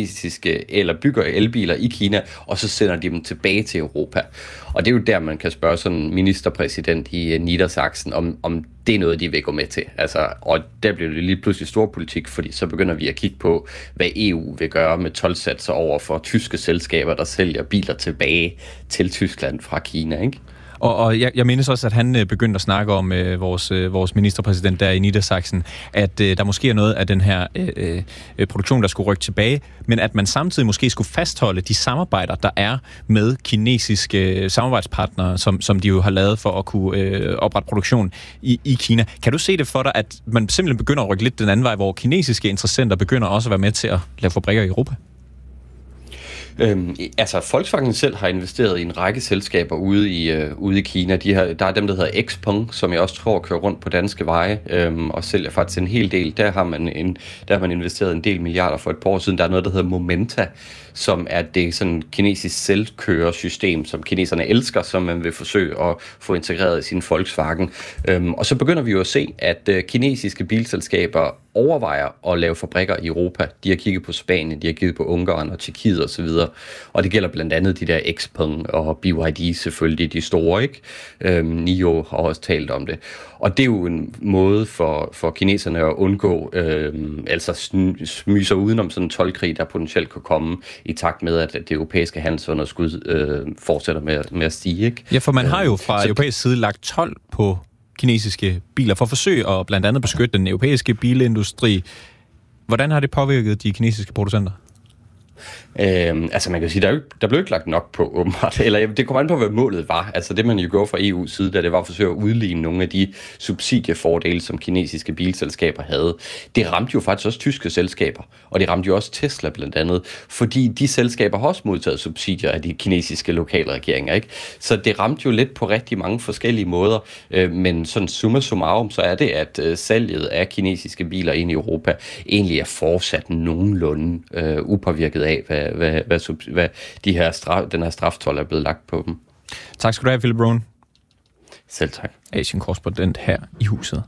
elbiler i Kina, og så sender de dem tilbage til Europa. Og det er jo der, man kan spørge sådan en ministerpræsident i Niedersachsen, om det er noget, de vil gå med til. Altså, og der bliver det lige pludselig stor politik, fordi så begynder vi at kigge på, hvad EU vil gøre med toldsatser over for tyske selskaber, der sælger biler tilbage til Tyskland fra Kina, ikke? Og jeg mindes også, at han begyndte at snakke om vores ministerpræsident der i Niedersachsen, at der måske er noget af den her produktion, der skulle rykke tilbage, men at man samtidig måske skulle fastholde de samarbejder, der er med kinesiske samarbejdspartnere, som de jo har lavet for at kunne oprette produktion i Kina. Kan du se det for dig, at man simpelthen begynder at rykke lidt den anden vej, hvor kinesiske interessenter begynder også at være med til at lave fabrikker i Europa? Altså, Volkswagen selv har investeret i en række selskaber ude i Kina. Der er dem, der hedder XPeng, som jeg også tror kører rundt på danske veje, og sælger faktisk en hel del. Der har man investeret en del milliarder for et par år siden. Der er noget, der hedder Momenta, som er det sådan kinesisk selvkørersystem, som kineserne elsker, som man vil forsøge at få integreret i sin Volkswagen. Og så begynder vi jo at se, at kinesiske bilselskaber overvejer at lave fabrikker i Europa. De har kigget på Spanien, de har kigget på Ungarn og Tjekkiet og så videre. Og det gælder blandt andet de der XPeng og BYD selvfølgelig, de store, ikke? NIO har også talt om det. Og det er jo en måde for kineserne at undgå, smyge sig udenom sådan en toldkrig, der potentielt kan komme i takt med, at det europæiske handelsunderskud fortsætter med at stige, ikke? Ja, for man har jo fra europæisk side lagt told på kinesiske biler for at forsøge at blandt andet beskytte den europæiske bilindustri. Hvordan har det påvirket de kinesiske producenter? Man kan sige, der blev ikke lagt nok på, åbenbart. Eller det kommer an på, hvad målet var. Altså det, man jo gjorde fra EU's side, da det var at forsøge at udligne nogle af de subsidiefordele, som kinesiske bilselskaber havde. Det ramte jo faktisk også tyske selskaber, og det ramte jo også Tesla blandt andet, fordi de selskaber har også modtaget subsidier af de kinesiske lokale regeringer, ikke? Så det ramte jo lidt på rigtig mange forskellige måder, men sådan summa summarum, så er det, at salget af kinesiske biler ind i Europa egentlig er fortsat nogenlunde upåvirket af, hvad den her straftold er blevet lagt på dem. Tak skal du have, Philip Rohn. Selv tak. Asian-korrespondent her i huset.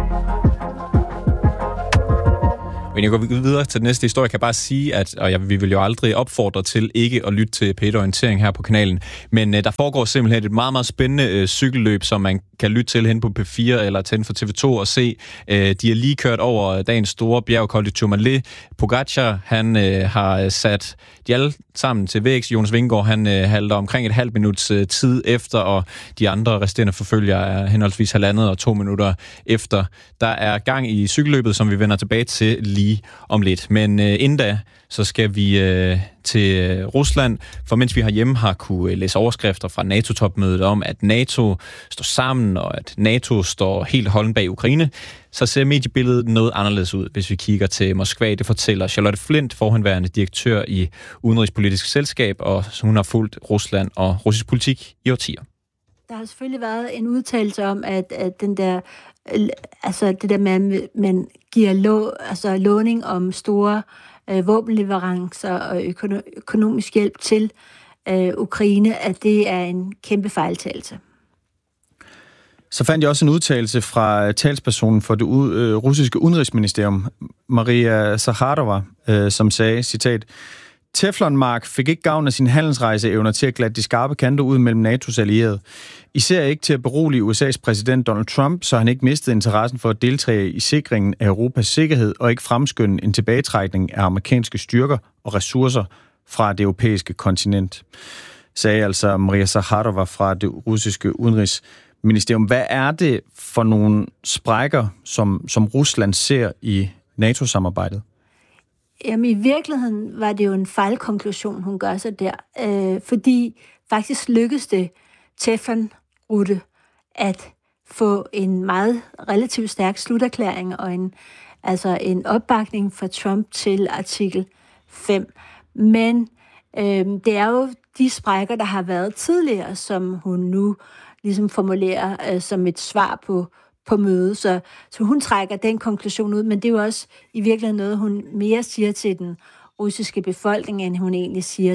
Men jeg går videre til den næste historie. Jeg kan bare sige, at vi vil jo aldrig opfordre til ikke at lytte til P1 Orientering her på kanalen. Men der foregår simpelthen et meget, meget spændende cykelløb, som man kan lytte til hen på P4 eller tænde for TV2 og se. De er lige kørt over dagens store bjerg, Col du Tourmalet. Pogacar, han har sat de alle sammen til vægs. Jonas Vingegaard, han halter omkring et halvt minuts tid efter, og de andre resterende forfølger er henholdsvis 1,5 og 2 minutter efter. Der er gang i cykelløbet, som vi vender tilbage til lige om lidt. Men inden da, så skal vi til Rusland, for mens vi herhjemme har kunne læse overskrifter fra NATO-topmødet om, at NATO står sammen, og at NATO står helt holden bag Ukraine, så ser mediebilledet noget anderledes ud, hvis vi kigger til Moskva. Det fortæller Charlotte Flint, forhenværende direktør i Udenrigspolitisk Selskab, og hun har fulgt Rusland og russisk politik i årtier. Der har selvfølgelig været en udtalelse om, at den der, det der med, at man giver låning om store våbenleverancer og økonomisk hjælp til Ukraine, at det er en kæmpe fejltagelse. Så fandt jeg også en udtalelse fra talspersonen for det russiske udenrigsministerium, Maria Zakharova, som sagde, citat, Teflonmark fik ikke gavn af sin handelsrejseevner til at glatte de skarpe kanter ud mellem NATO's allierede. Især ikke til at berolige USA's præsident Donald Trump, så han ikke mistede interessen for at deltage i sikringen af Europas sikkerhed og ikke fremskynde en tilbagetrækning af amerikanske styrker og ressourcer fra det europæiske kontinent, sagde altså Maria Zakharova fra det russiske udenrigsministerium. Hvad er det for nogle sprækker, som Rusland ser i NATO-samarbejdet? Jamen, i virkeligheden var det jo en fejlkonklusion, hun gør sig der, fordi faktisk lykkedes det Teflon-rute at få en meget relativt stærk sluterklæring og en opbakning fra Trump til artikel 5. Men det er jo de sprækker, der har været tidligere, som hun nu ligesom formulerer som et svar på mødet. Så hun trækker den konklusion ud, men det er jo også i virkeligheden noget, hun mere siger til den russiske befolkning, end hun egentlig siger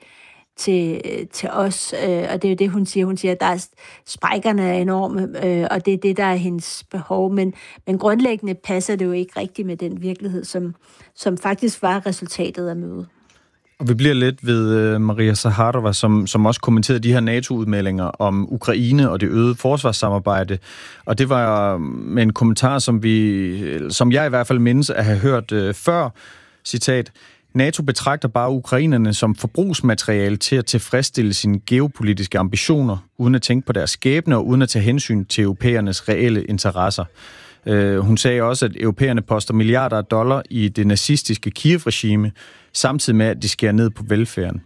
til os. Og det er jo det, hun siger. Hun siger, at der er sprækkerne er enorme, og det er det, der er hendes behov. Men grundlæggende passer det jo ikke rigtigt med den virkelighed, som faktisk var resultatet af mødet. Og vi bliver lidt ved Maria Zakharova, som også kommenterede de her NATO-udmeldinger om Ukraine og det øgede forsvarssamarbejde. Og det var med en kommentar, som jeg i hvert fald mindes at have hørt før. Citat, NATO betragter bare ukrainerne som forbrugsmateriale til at tilfredsstille sine geopolitiske ambitioner, uden at tænke på deres skæbne og uden at tage hensyn til europæernes reelle interesser. Hun sagde også, at europæerne poster milliarder af dollar i det nazistiske Kiev-regime, samtidig med, at de skærer ned på velfærden.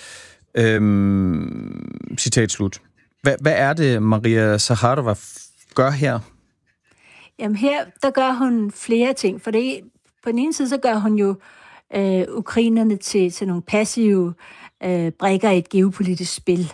Citat slut. Hvad er det, Maria Zakharova gør her? Jamen her, der gør hun flere ting. For det, på den ene side, så gør hun jo ukrainerne til nogle passive brikker i et geopolitisk spil.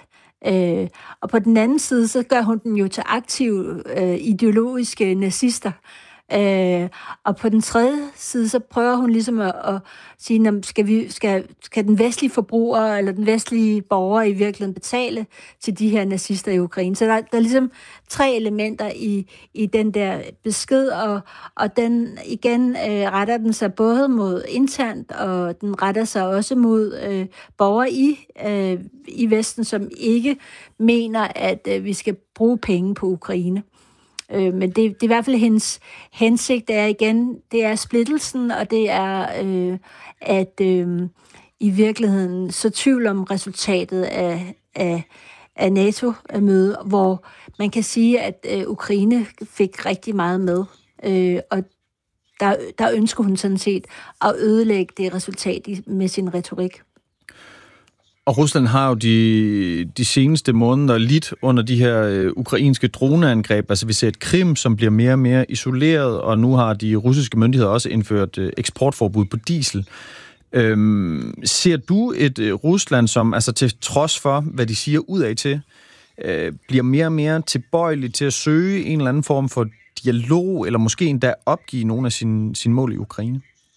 Og på den anden side, så gør hun den jo til aktive ideologiske nazister, Og på den tredje side, så prøver hun ligesom at sige, skal den vestlige forbruger eller den vestlige borger i virkeligheden betale til de her nazister i Ukraine? Så der er ligesom 3 elementer i den der besked, og den igen retter den sig både mod internt, og den retter sig også mod borgere i Vesten, som ikke mener, at vi skal bruge penge på Ukraine. Men det er i hvert fald hendes hensigt, det er splittelsen, og det er, at i virkeligheden så tvivl om resultatet af NATO-mødet, hvor man kan sige, at Ukraine fik rigtig meget med, og der ønsker hun sådan set at ødelægge det resultat med sin retorik. Og Rusland har jo de seneste måneder lidt under de her ukrainske droneangreb. Altså vi ser et Krim, som bliver mere og mere isoleret, og nu har de russiske myndigheder også indført eksportforbud på diesel. Ser du et Rusland, som altså til trods for, hvad de siger udad til, bliver mere og mere tilbøjeligt til at søge en eller anden form for dialog, eller måske endda opgive nogle af sine mål i Ukraine?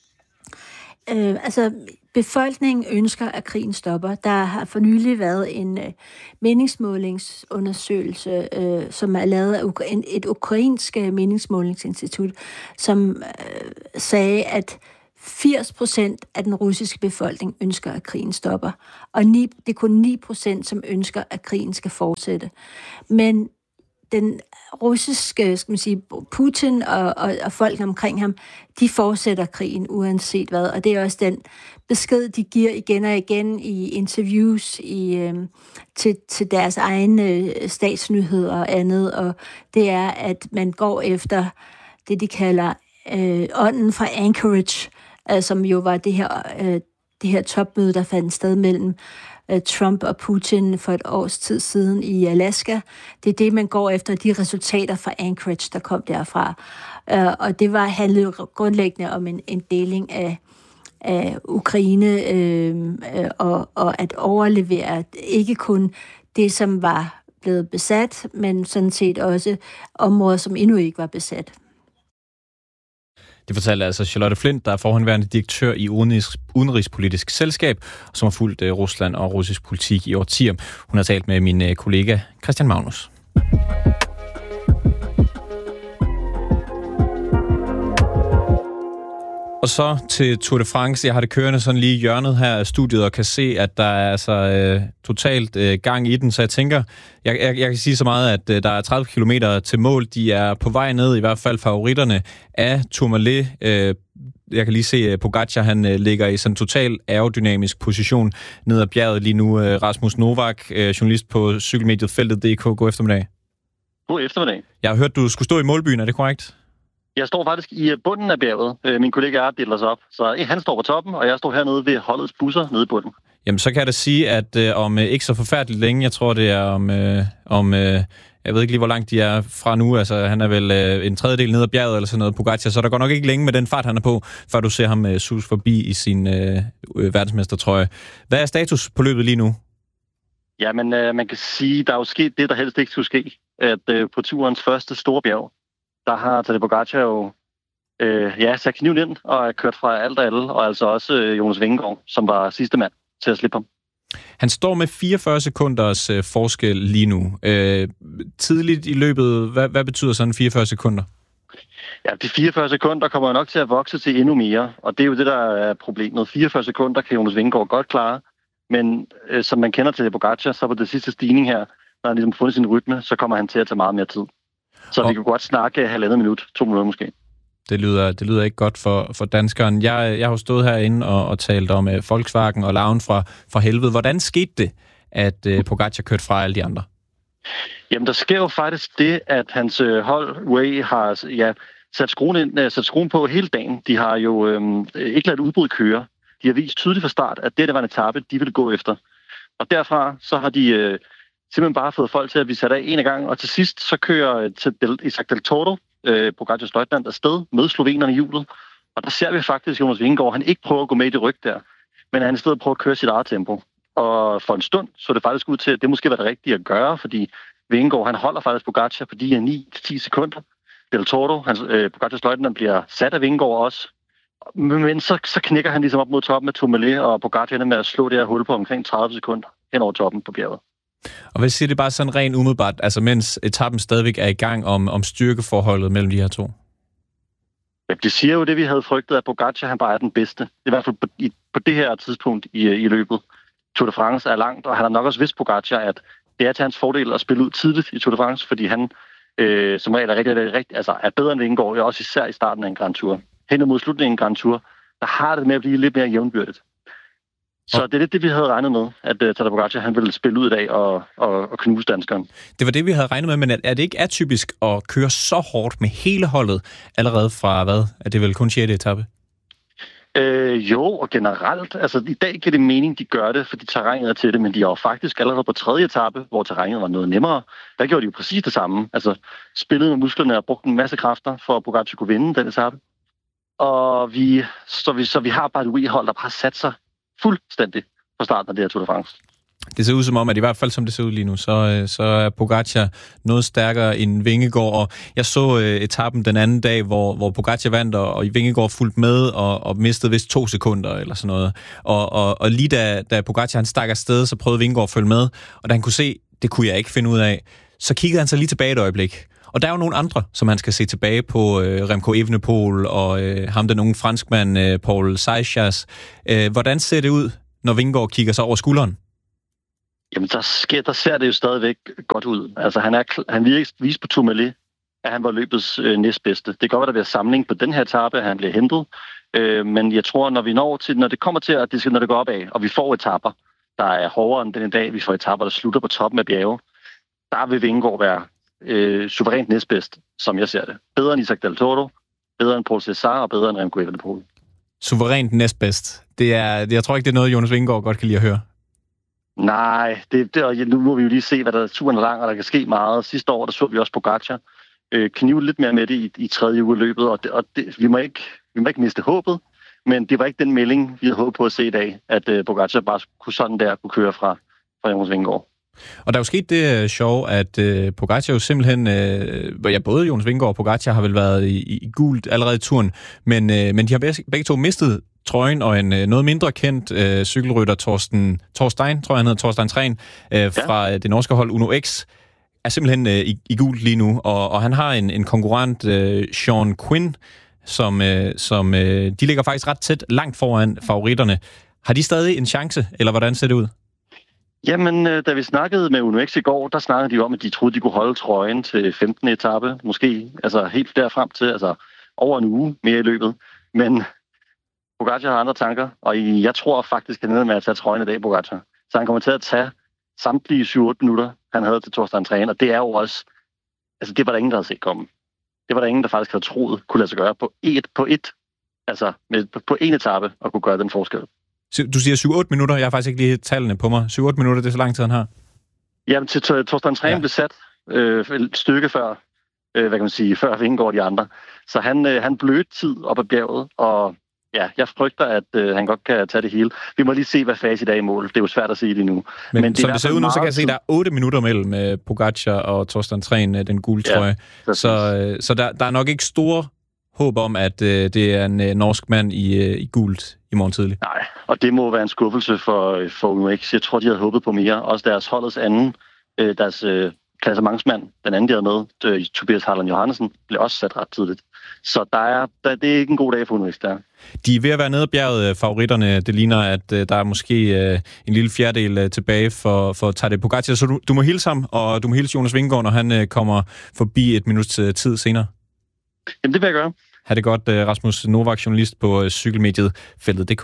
Befolkningen ønsker, at krigen stopper. Der har for nylig været en meningsmålingsundersøgelse, som er lavet af et ukrainsk meningsmålingsinstitut, som sagde, at 80% af den russiske befolkning ønsker, at krigen stopper. Og det er kun 9%, som ønsker, at krigen skal fortsætte. Men den russiske, Putin og folk omkring ham, de fortsætter krigen uanset hvad, og det er også den besked, de giver igen og igen i interviews til deres egne statsnyheder og andet, og det er, at man går efter det, de kalder ånden fra Anchorage, som jo var det her topmøde, der fandt sted mellem Trump og Putin for et års tid siden i Alaska. Det er det, man går efter, de resultater fra Anchorage, der kom derfra. Og det handlede grundlæggende om en deling af Ukraine og at overlevere ikke kun det, som var blevet besat, men sådan set også områder, som endnu ikke var besat. Det fortalte altså Charlotte Flint, der er forhåndværende direktør i Udenrigspolitisk Selskab, som har fulgt Rusland og russisk politik i årtier. Hun har talt med min kollega Christian Magnus. Og så til Tour de France. Jeg har det kørende sådan lige i hjørnet her af studiet og kan se, at der er altså totalt gang i den. Så jeg tænker, jeg kan sige så meget, at der er 30 kilometer til mål. De er på vej ned, i hvert fald favoritterne af Tourmalet. Jeg kan lige se, at Pogačar, han ligger i sådan en total aerodynamisk position ned ad bjerget lige nu. Rasmus Novak, journalist på cykelmediet Feltet.dk. God eftermiddag. God eftermiddag. Jeg har hørt, du skulle stå i målbyen. Er det korrekt? Jeg står faktisk i bunden af bjerget. Min kollega deler sig op. Så han står på toppen, og jeg står hernede ved holdets busser nede i bunden. Jamen, så kan jeg da sige, at om ikke så forfærdeligt længe, jeg tror, det er om jeg ved ikke lige, hvor langt de er fra nu. Altså, han er vel en tredjedel ned ad bjerget eller sådan noget, Pogačar, så der går nok ikke længe med den fart, han er på, før du ser ham sus forbi i sin verdensmestertrøje. Hvad er status på løbet lige nu? Jamen, man kan sige, der er jo sket det, der helst ikke skulle ske. At på turens første store bjerg, der har Tadej Pogačar jo sat kniven ind og er kørt fra alt og alle, og altså også Jonas Vingegaard, som var sidste mand til at slippe ham. Han står med 44 sekunders forskel lige nu. Tidligt i løbet, hvad betyder sådan 44 sekunder? Ja, de 44 sekunder kommer nok til at vokse til endnu mere, og det er jo det, der er problemet. 44 sekunder kan Jonas Vingegaard godt klare, men som man kender til Pogačar, så på det sidste stigning her, når han ligesom fundet sin rytme, så kommer han til at tage meget mere tid. Så vi kan godt snakke 1,5 minut, 2 minutter måske. Det lyder ikke godt for danskeren. Jeg har jo stået herinde og talt om Volkswagen og larven fra helvede. Hvordan skete det, at Pogačar kørte fra alle de andre? Jamen, der sker jo faktisk det, at hans hold Way har sat skruen på hele dagen. De har jo ikke ladet udbrud køre. De har vist tydeligt fra start, at det var en etape, de ville gå efter. Og derfra så har de simpelthen bare fået folk til at blive sat af en gang, og til sidst så kører Isaac Del Toro, Pogačars løjtnant, afsted med slovenerne i hjulet. Og der ser vi faktisk Jonas Vingegaard, han ikke prøver at gå med i det ryg der, men han i stedet prøver at køre sit eget tempo. Og for en stund så det faktisk ud til, at det måske var det rigtige at gøre, fordi Vingegaard, han holder faktisk Pogačar på de her 9-10 sekunder. Del Toro, Pogacars løjtnant, bliver sat af Vingegaard også. Men så knækker han ligesom op mod toppen af Tourmalet, og Pogacar ender med at slå det her hul på omkring 30 sekunder hen over toppen på bjerget. Og hvad siger det bare sådan rent umiddelbart, altså mens etappen stadigvæk er i gang om styrkeforholdet mellem de her to? Ja, det siger jo det, vi havde frygtet, at Pogacar han bare er den bedste. I hvert fald på det her tidspunkt i løbet. Tour de France er langt, og han har nok også vidst Pogacar, at det er til hans fordel at spille ud tidligt i Tour de France, fordi han som regel er er bedre end Vingegaard, også især i starten af en Grand Tour. Hen mod slutningen af en Grand Tour, der har det med at blive lidt mere jævnbyrdigt. Så det er lidt det, vi havde regnet med, at Tadej Pogacar han ville spille ud i dag og knuse danskeren. Det var det, vi havde regnet med, men er det ikke atypisk at køre så hårdt med hele holdet allerede fra, hvad? Er det vel kun 6. etape? Jo, og generelt. Altså, i dag giver det mening, de gør det, fordi terrænet er til det, men de er jo faktisk allerede på 3. etape, hvor terrænet var noget nemmere. Der gjorde de jo præcis det samme. Altså, spillede med musklerne og brugte en masse kræfter, for at Pogacar kunne vinde den etape. Og så vi har bare et UAE-hold, der bare sat sig fuldstændig fra starten af det her Tour de France. Det ser ud som om, at i hvert fald som det ser ud lige nu, så er Pogacar noget stærkere end Vingegaard. Og jeg så etappen den anden dag, hvor Pogacar vandt, og Vingegaard fulgte med og mistede vist 2 sekunder eller sådan noget. Og lige da Pogacar han stak afsted, så prøvede Vingegaard at følge med, og da han kunne se, det kunne jeg ikke finde ud af, så kiggede han sig lige tilbage et øjeblik. Og der er jo nogle andre, som han skal se tilbage på, Remco Evenepoel og ham den unge franskmand, Paul Seixas. Hvordan ser det ud, når Vingegaard kigger sig over skulderen? Jamen, der ser det jo stadigvæk godt ud. Altså, han viste på Tourmalet, at han var løbets næstbedste. Det kan godt være, der bliver samling på den her etape, at han bliver hentet. Men jeg tror, når det kommer til, at når det går opad, og vi får etapper, der er hårdere end den dag, vi får etapper, der slutter på toppen af bjerge, der vil Vingegaard være suverænt næstbedst, som jeg ser det. Bedre end Isaac Del Toro, bedre end Paul César og bedre end Remco Evenepoel. Suverænt næstbedst. Jeg tror ikke, det er noget, Jonas Vingegaard godt kan lide at høre. Nej, nu må vi jo lige se, hvad der er turen er lang, og der kan ske meget. Sidste år, der så vi også Pogacar knive lidt mere med det i 3. uge løbet, og vi må ikke miste håbet, men det var ikke den melding, vi havde håbet på at se i dag, at Pogacar bare kunne køre fra Jonas Vingegaard. Og der er jo sket det sjov, at Pogacar jo simpelthen, både Jonas Vingegaard og Pogacar har vel været i gult allerede i turen, men de har begge to mistet trøjen, og en noget mindre kendt cykelrytter, Thorstein, tror jeg han hedder, Thorstein Træn, fra det norske hold Uno X, er simpelthen i gult lige nu, og han har en konkurrent, Sean Quinn, som de ligger faktisk ret tæt, langt foran favoritterne. Har de stadig en chance, eller hvordan ser det ud? Jamen, da vi snakkede med Uno X i går, der snakkede de om, at de troede, de kunne holde trøjen til 15. etape, måske altså helt derfrem til, altså over en uge mere i løbet. Men Pogacar har andre tanker, og jeg tror faktisk, han ender med at tage trøjen i dag, Pogacar. Så han kommer til at tage samtlige 7-8 minutter, han havde til Thorstein Træn, og det er jo også, altså det var der ingen, der havde set komme. Det var der ingen, der faktisk havde troet kunne lade sig gøre på en etape og kunne gøre den forskel. Du siger 7-8 minutter, jeg har faktisk ikke lige tallene på mig. 7-8 minutter, det er så lang tid, han har. Jamen, til Thorstein Træn blev sat et stykke før, før Vingegaard de andre. Så han blødte tid op ad bjerget, og ja, jeg frygter, at han godt kan tage det hele. Vi må lige se, hvad fase i dag er i mål. Det er jo svært at sige lige nu. Men som det ser ud nu, så kan jeg se, at der er 8 minutter mellem Pogacar og Thorstein Træn, den gule trøje. Så der er nok ikke store håb om, at det er en norsk mand i gult i morgen tidlig. Nej, og det må være en skuffelse for Uno X. Jeg tror, de havde håbet på mere. Også deres holdets anden, deres klassementsmand, den anden, de havde med, Tobias Harlan Johansen, blev også sat ret tidligt. Så det er ikke en god dag for Uno X, der. De er ved at være nede ad bjerget, favoritterne. Det ligner, at der er måske en lille fjerdedel tilbage for Tadej Pogacar. Så du må hilse ham, og du må hilse Jonas Vingegaard, når han kommer forbi et minuts tid senere. Jamen, det vil jeg gøre. Ha' det godt, Rasmus Novak, journalist på cykelmediet Feltet.dk.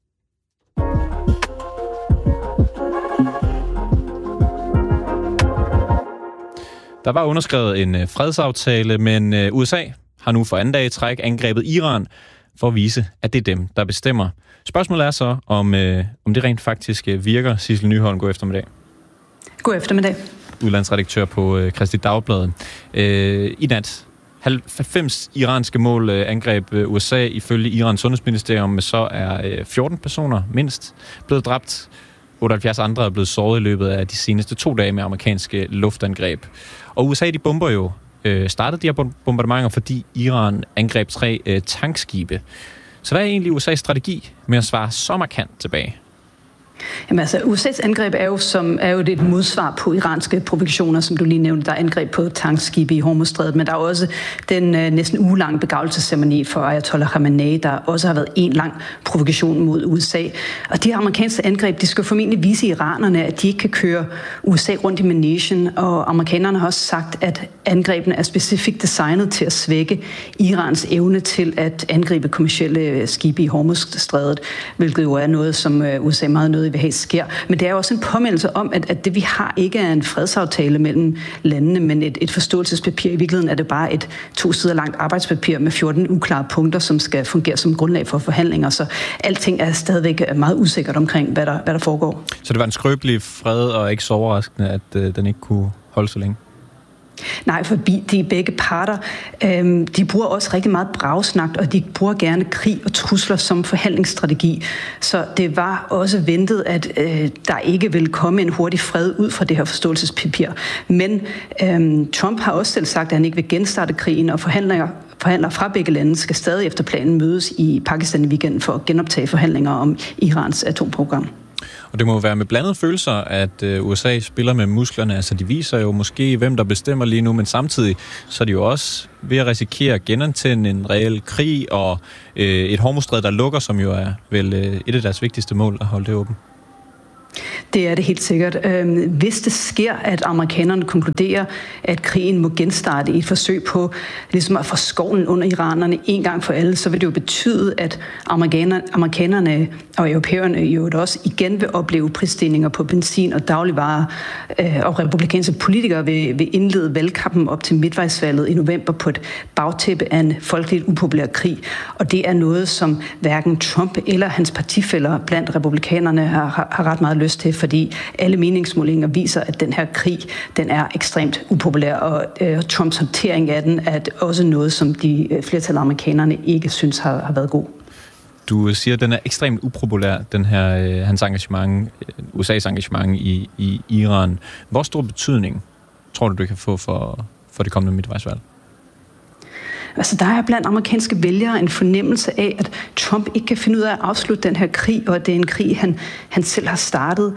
Der var underskrevet en fredsaftale, men USA har nu for anden dag i træk angrebet Iran for at vise, at det er dem, der bestemmer. Spørgsmålet er så, om det rent faktisk virker. Sissel Nyholm, god eftermiddag. God eftermiddag. Udlandsredaktør på Kristeligt Dagblad. I nat 90 iranske mål angreb USA ifølge Irans sundhedsministerium, så er 14 personer mindst blevet dræbt. 78 andre er blevet såret i løbet af de seneste 2 dage med amerikanske luftangreb. Og USA, de bomber jo startede de her bombardementer, fordi Iran angreb 3 tankskibe. Så hvad er egentlig USA's strategi med at svare så markant tilbage? Jamen altså, USA's angreb er jo et modsvar på iranske provokationer, som du lige nævnte. Der er angreb på tankskibe i Hormuzstrædet, men der er også den næsten ugelange begravelsesceremoni for Ayatollah Khamenei, der også har været en lang provokation mod USA. Og de amerikanske angreb, de skal formentlig vise iranerne, at de ikke kan køre USA rundt i managen, og amerikanerne har også sagt, at angrebene er specifikt designet til at svække Irans evne til at angribe kommercielle skibe i Hormuzstrædet, hvilket jo er noget, som USA meget nødigt vil have sker. Men det er jo også en påmindelse om, at det vi har ikke er en fredsaftale mellem landene, men et forståelsespapir. I virkeligheden er det bare et 2 sider langt arbejdspapir med 14 uklare punkter, som skal fungere som grundlag for forhandlinger. Så alting er stadigvæk meget usikkert omkring, hvad der foregår. Så det var en skrøbelig fred, og ikke så overraskende, at den ikke kunne holde så længe? Nej, for de begge parter, de bruger også rigtig meget bragsnak, og de bruger gerne krig og trusler som forhandlingsstrategi. Så det var også ventet, at der ikke ville komme en hurtig fred ud fra det her forståelsespapir. Men Trump har også selv sagt, at han ikke vil genstarte krigen, og forhandlere fra begge lande skal stadig efter planen mødes i Pakistan i weekenden for at genoptage forhandlinger om Irans atomprogram. Og det må være med blandede følelser, at USA spiller med musklerne. Altså, de viser jo måske, hvem der bestemmer lige nu, men samtidig så er de jo også ved at risikere at genantænde en reel krig og et Hormuzstræde, der lukker, som jo er vel et af deres vigtigste mål at holde det åbent. Det er det helt sikkert. Hvis det sker, at amerikanerne konkluderer, at krigen må genstarte i et forsøg på ligesom at få skovlen under iranerne en gang for alle, så vil det jo betyde, at amerikanerne og europæerne jo også igen vil opleve prisstigninger på benzin og dagligvarer, og republikanske politikere vil indlede valgkampen op til midtvejsvalget i november på et bagtæppe af en folkeligt upopulær krig. Og det er noget, som hverken Trump eller hans partifæller blandt republikanerne har ret meget lyst til, fordi alle meningsmålinger viser, at den her krig, den er ekstremt upopulær, og Trumps håndtering af den er også noget, som de flertal af amerikanerne ikke synes har været god. Du siger, at den er ekstremt upopulær, den her hans engagement, USA's engagement i Iran. Hvor stor betydning tror du kan få for det kommende midtvejsvalg? Altså, der er blandt amerikanske vælgere en fornemmelse af, at Trump ikke kan finde ud af at afslutte den her krig, og at det er en krig, han selv har startet.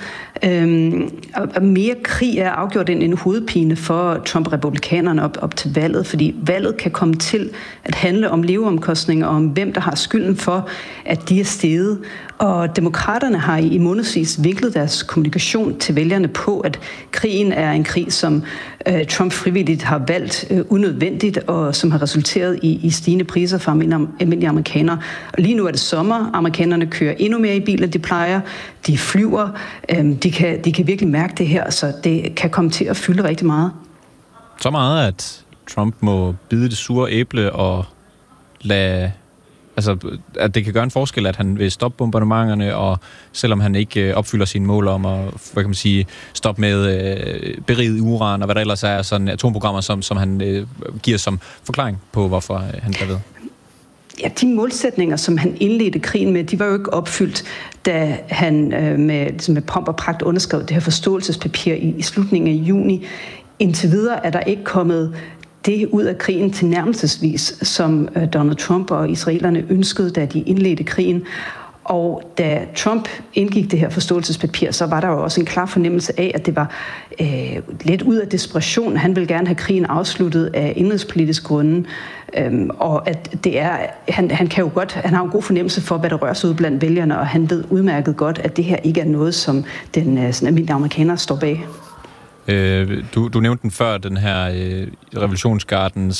Og mere krig er afgjort en hovedpine for Trump-republikanerne op til valget, fordi valget kan komme til at handle om leveomkostninger, og om hvem der har skylden for, at de er steget. Og demokraterne har i månedsvis vinklet deres kommunikation til vælgerne på, at krigen er en krig, som Trump frivilligt har valgt unødvendigt, og som har resulteret i stigende priser for almindelige amerikanere. Og lige nu er det sommer. Amerikanerne kører endnu mere i biler, de plejer. De flyver. De kan virkelig mærke det her, så det kan komme til at fylde rigtig meget. Så meget, at Trump må bide det sure æble og lade... Altså, at det kan gøre en forskel, at han vil stoppe bombardementerne, og selvom han ikke opfylder sine mål om at, hvad kan man sige, stoppe med beriget uran, og hvad der ellers er sådan atomprogrammer, som han giver som forklaring på, hvorfor han bliver ved. Ja, de målsætninger, som han indledte krigen med, de var jo ikke opfyldt, da han med pomp og pragt underskrev det her forståelsespapir i slutningen af juni. Indtil videre er der ikke kommet det ud af krigen tilnærmelsesvis, som Donald Trump og israelerne ønskede, da de indledte krigen. Og da Trump indgik det her forståelsespapir, så var der jo også en klar fornemmelse af, at det var lidt ud af desperation. Han ville gerne have krigen afsluttet af indrigspolitiske grunde, og at det er, han kan jo godt, han har en god fornemmelse for, hvad der rører sig ud blandt vælgerne, og han ved udmærket godt, at det her ikke er noget, som den almindelige amerikaner står bag. Du nævnte den før, den her revolutionsgardens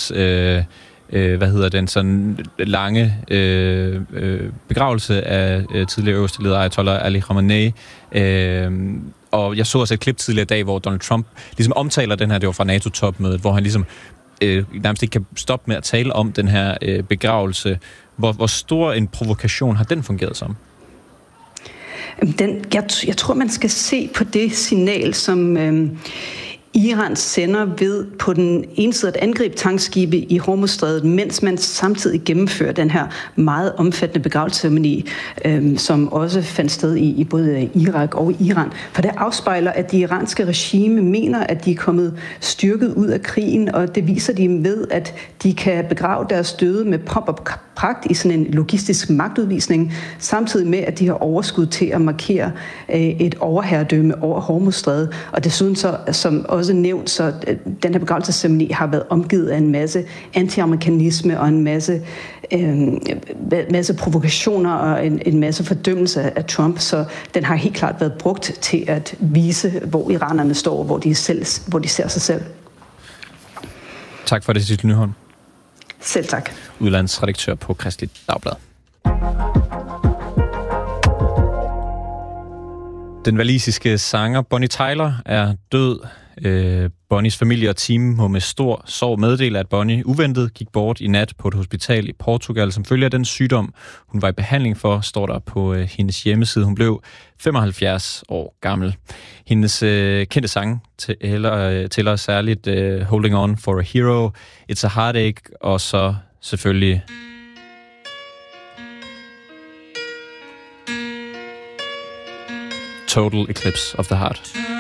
sådan lange begravelse af tidligere øverste leder Ayatollah Ali Khamenei. Og jeg så også et klip tidligere i dag, hvor Donald Trump ligesom omtaler den her, det var fra NATO-topmødet, hvor han ligesom nærmest ikke kan stoppe med at tale om den her begravelse. Hvor stor en provokation har den fungeret som? Jeg tror, man skal se på det signal som Iran sender ved på den ene side at angribe tankskibe i Hormuzstrædet, mens man samtidig gennemfører den her meget omfattende begravelsesceremoni, som også fandt sted i både Irak og Iran. For det afspejler, at det iranske regime mener, at de er kommet styrket ud af krigen, og det viser de ved, at de kan begrave deres døde med pomp og pragt i sådan en logistisk magtudvisning, samtidig med, at de har overskud til at markere et overherredømme over Hormuzstrædet. Og desuden så, som også nævnt, så den her begravelsesceremoni har været omgivet af en masse anti-amerikanisme og en masse provokationer og en masse fordømmelse af Trump, så den har helt klart været brugt til at vise, hvor iranerne står, hvor de ser sig selv. Tak for det, Sissel Nyholm. Selv tak. Udlandsredaktør på Kristeligt Dagblad. Den walisiske sanger Bonnie Tyler er død. Bonnies familie og team må med stor sorg meddele, at Bonnie uventet gik bort i nat på et hospital i Portugal, som følge af den sygdom, hun var i behandling for, står der på hendes hjemmeside. Hun blev 75 år gammel. Hendes kendte sange tæller særligt Holding On for a Hero, It's a Heartache, og så selvfølgelig Total Eclipse of the Heart.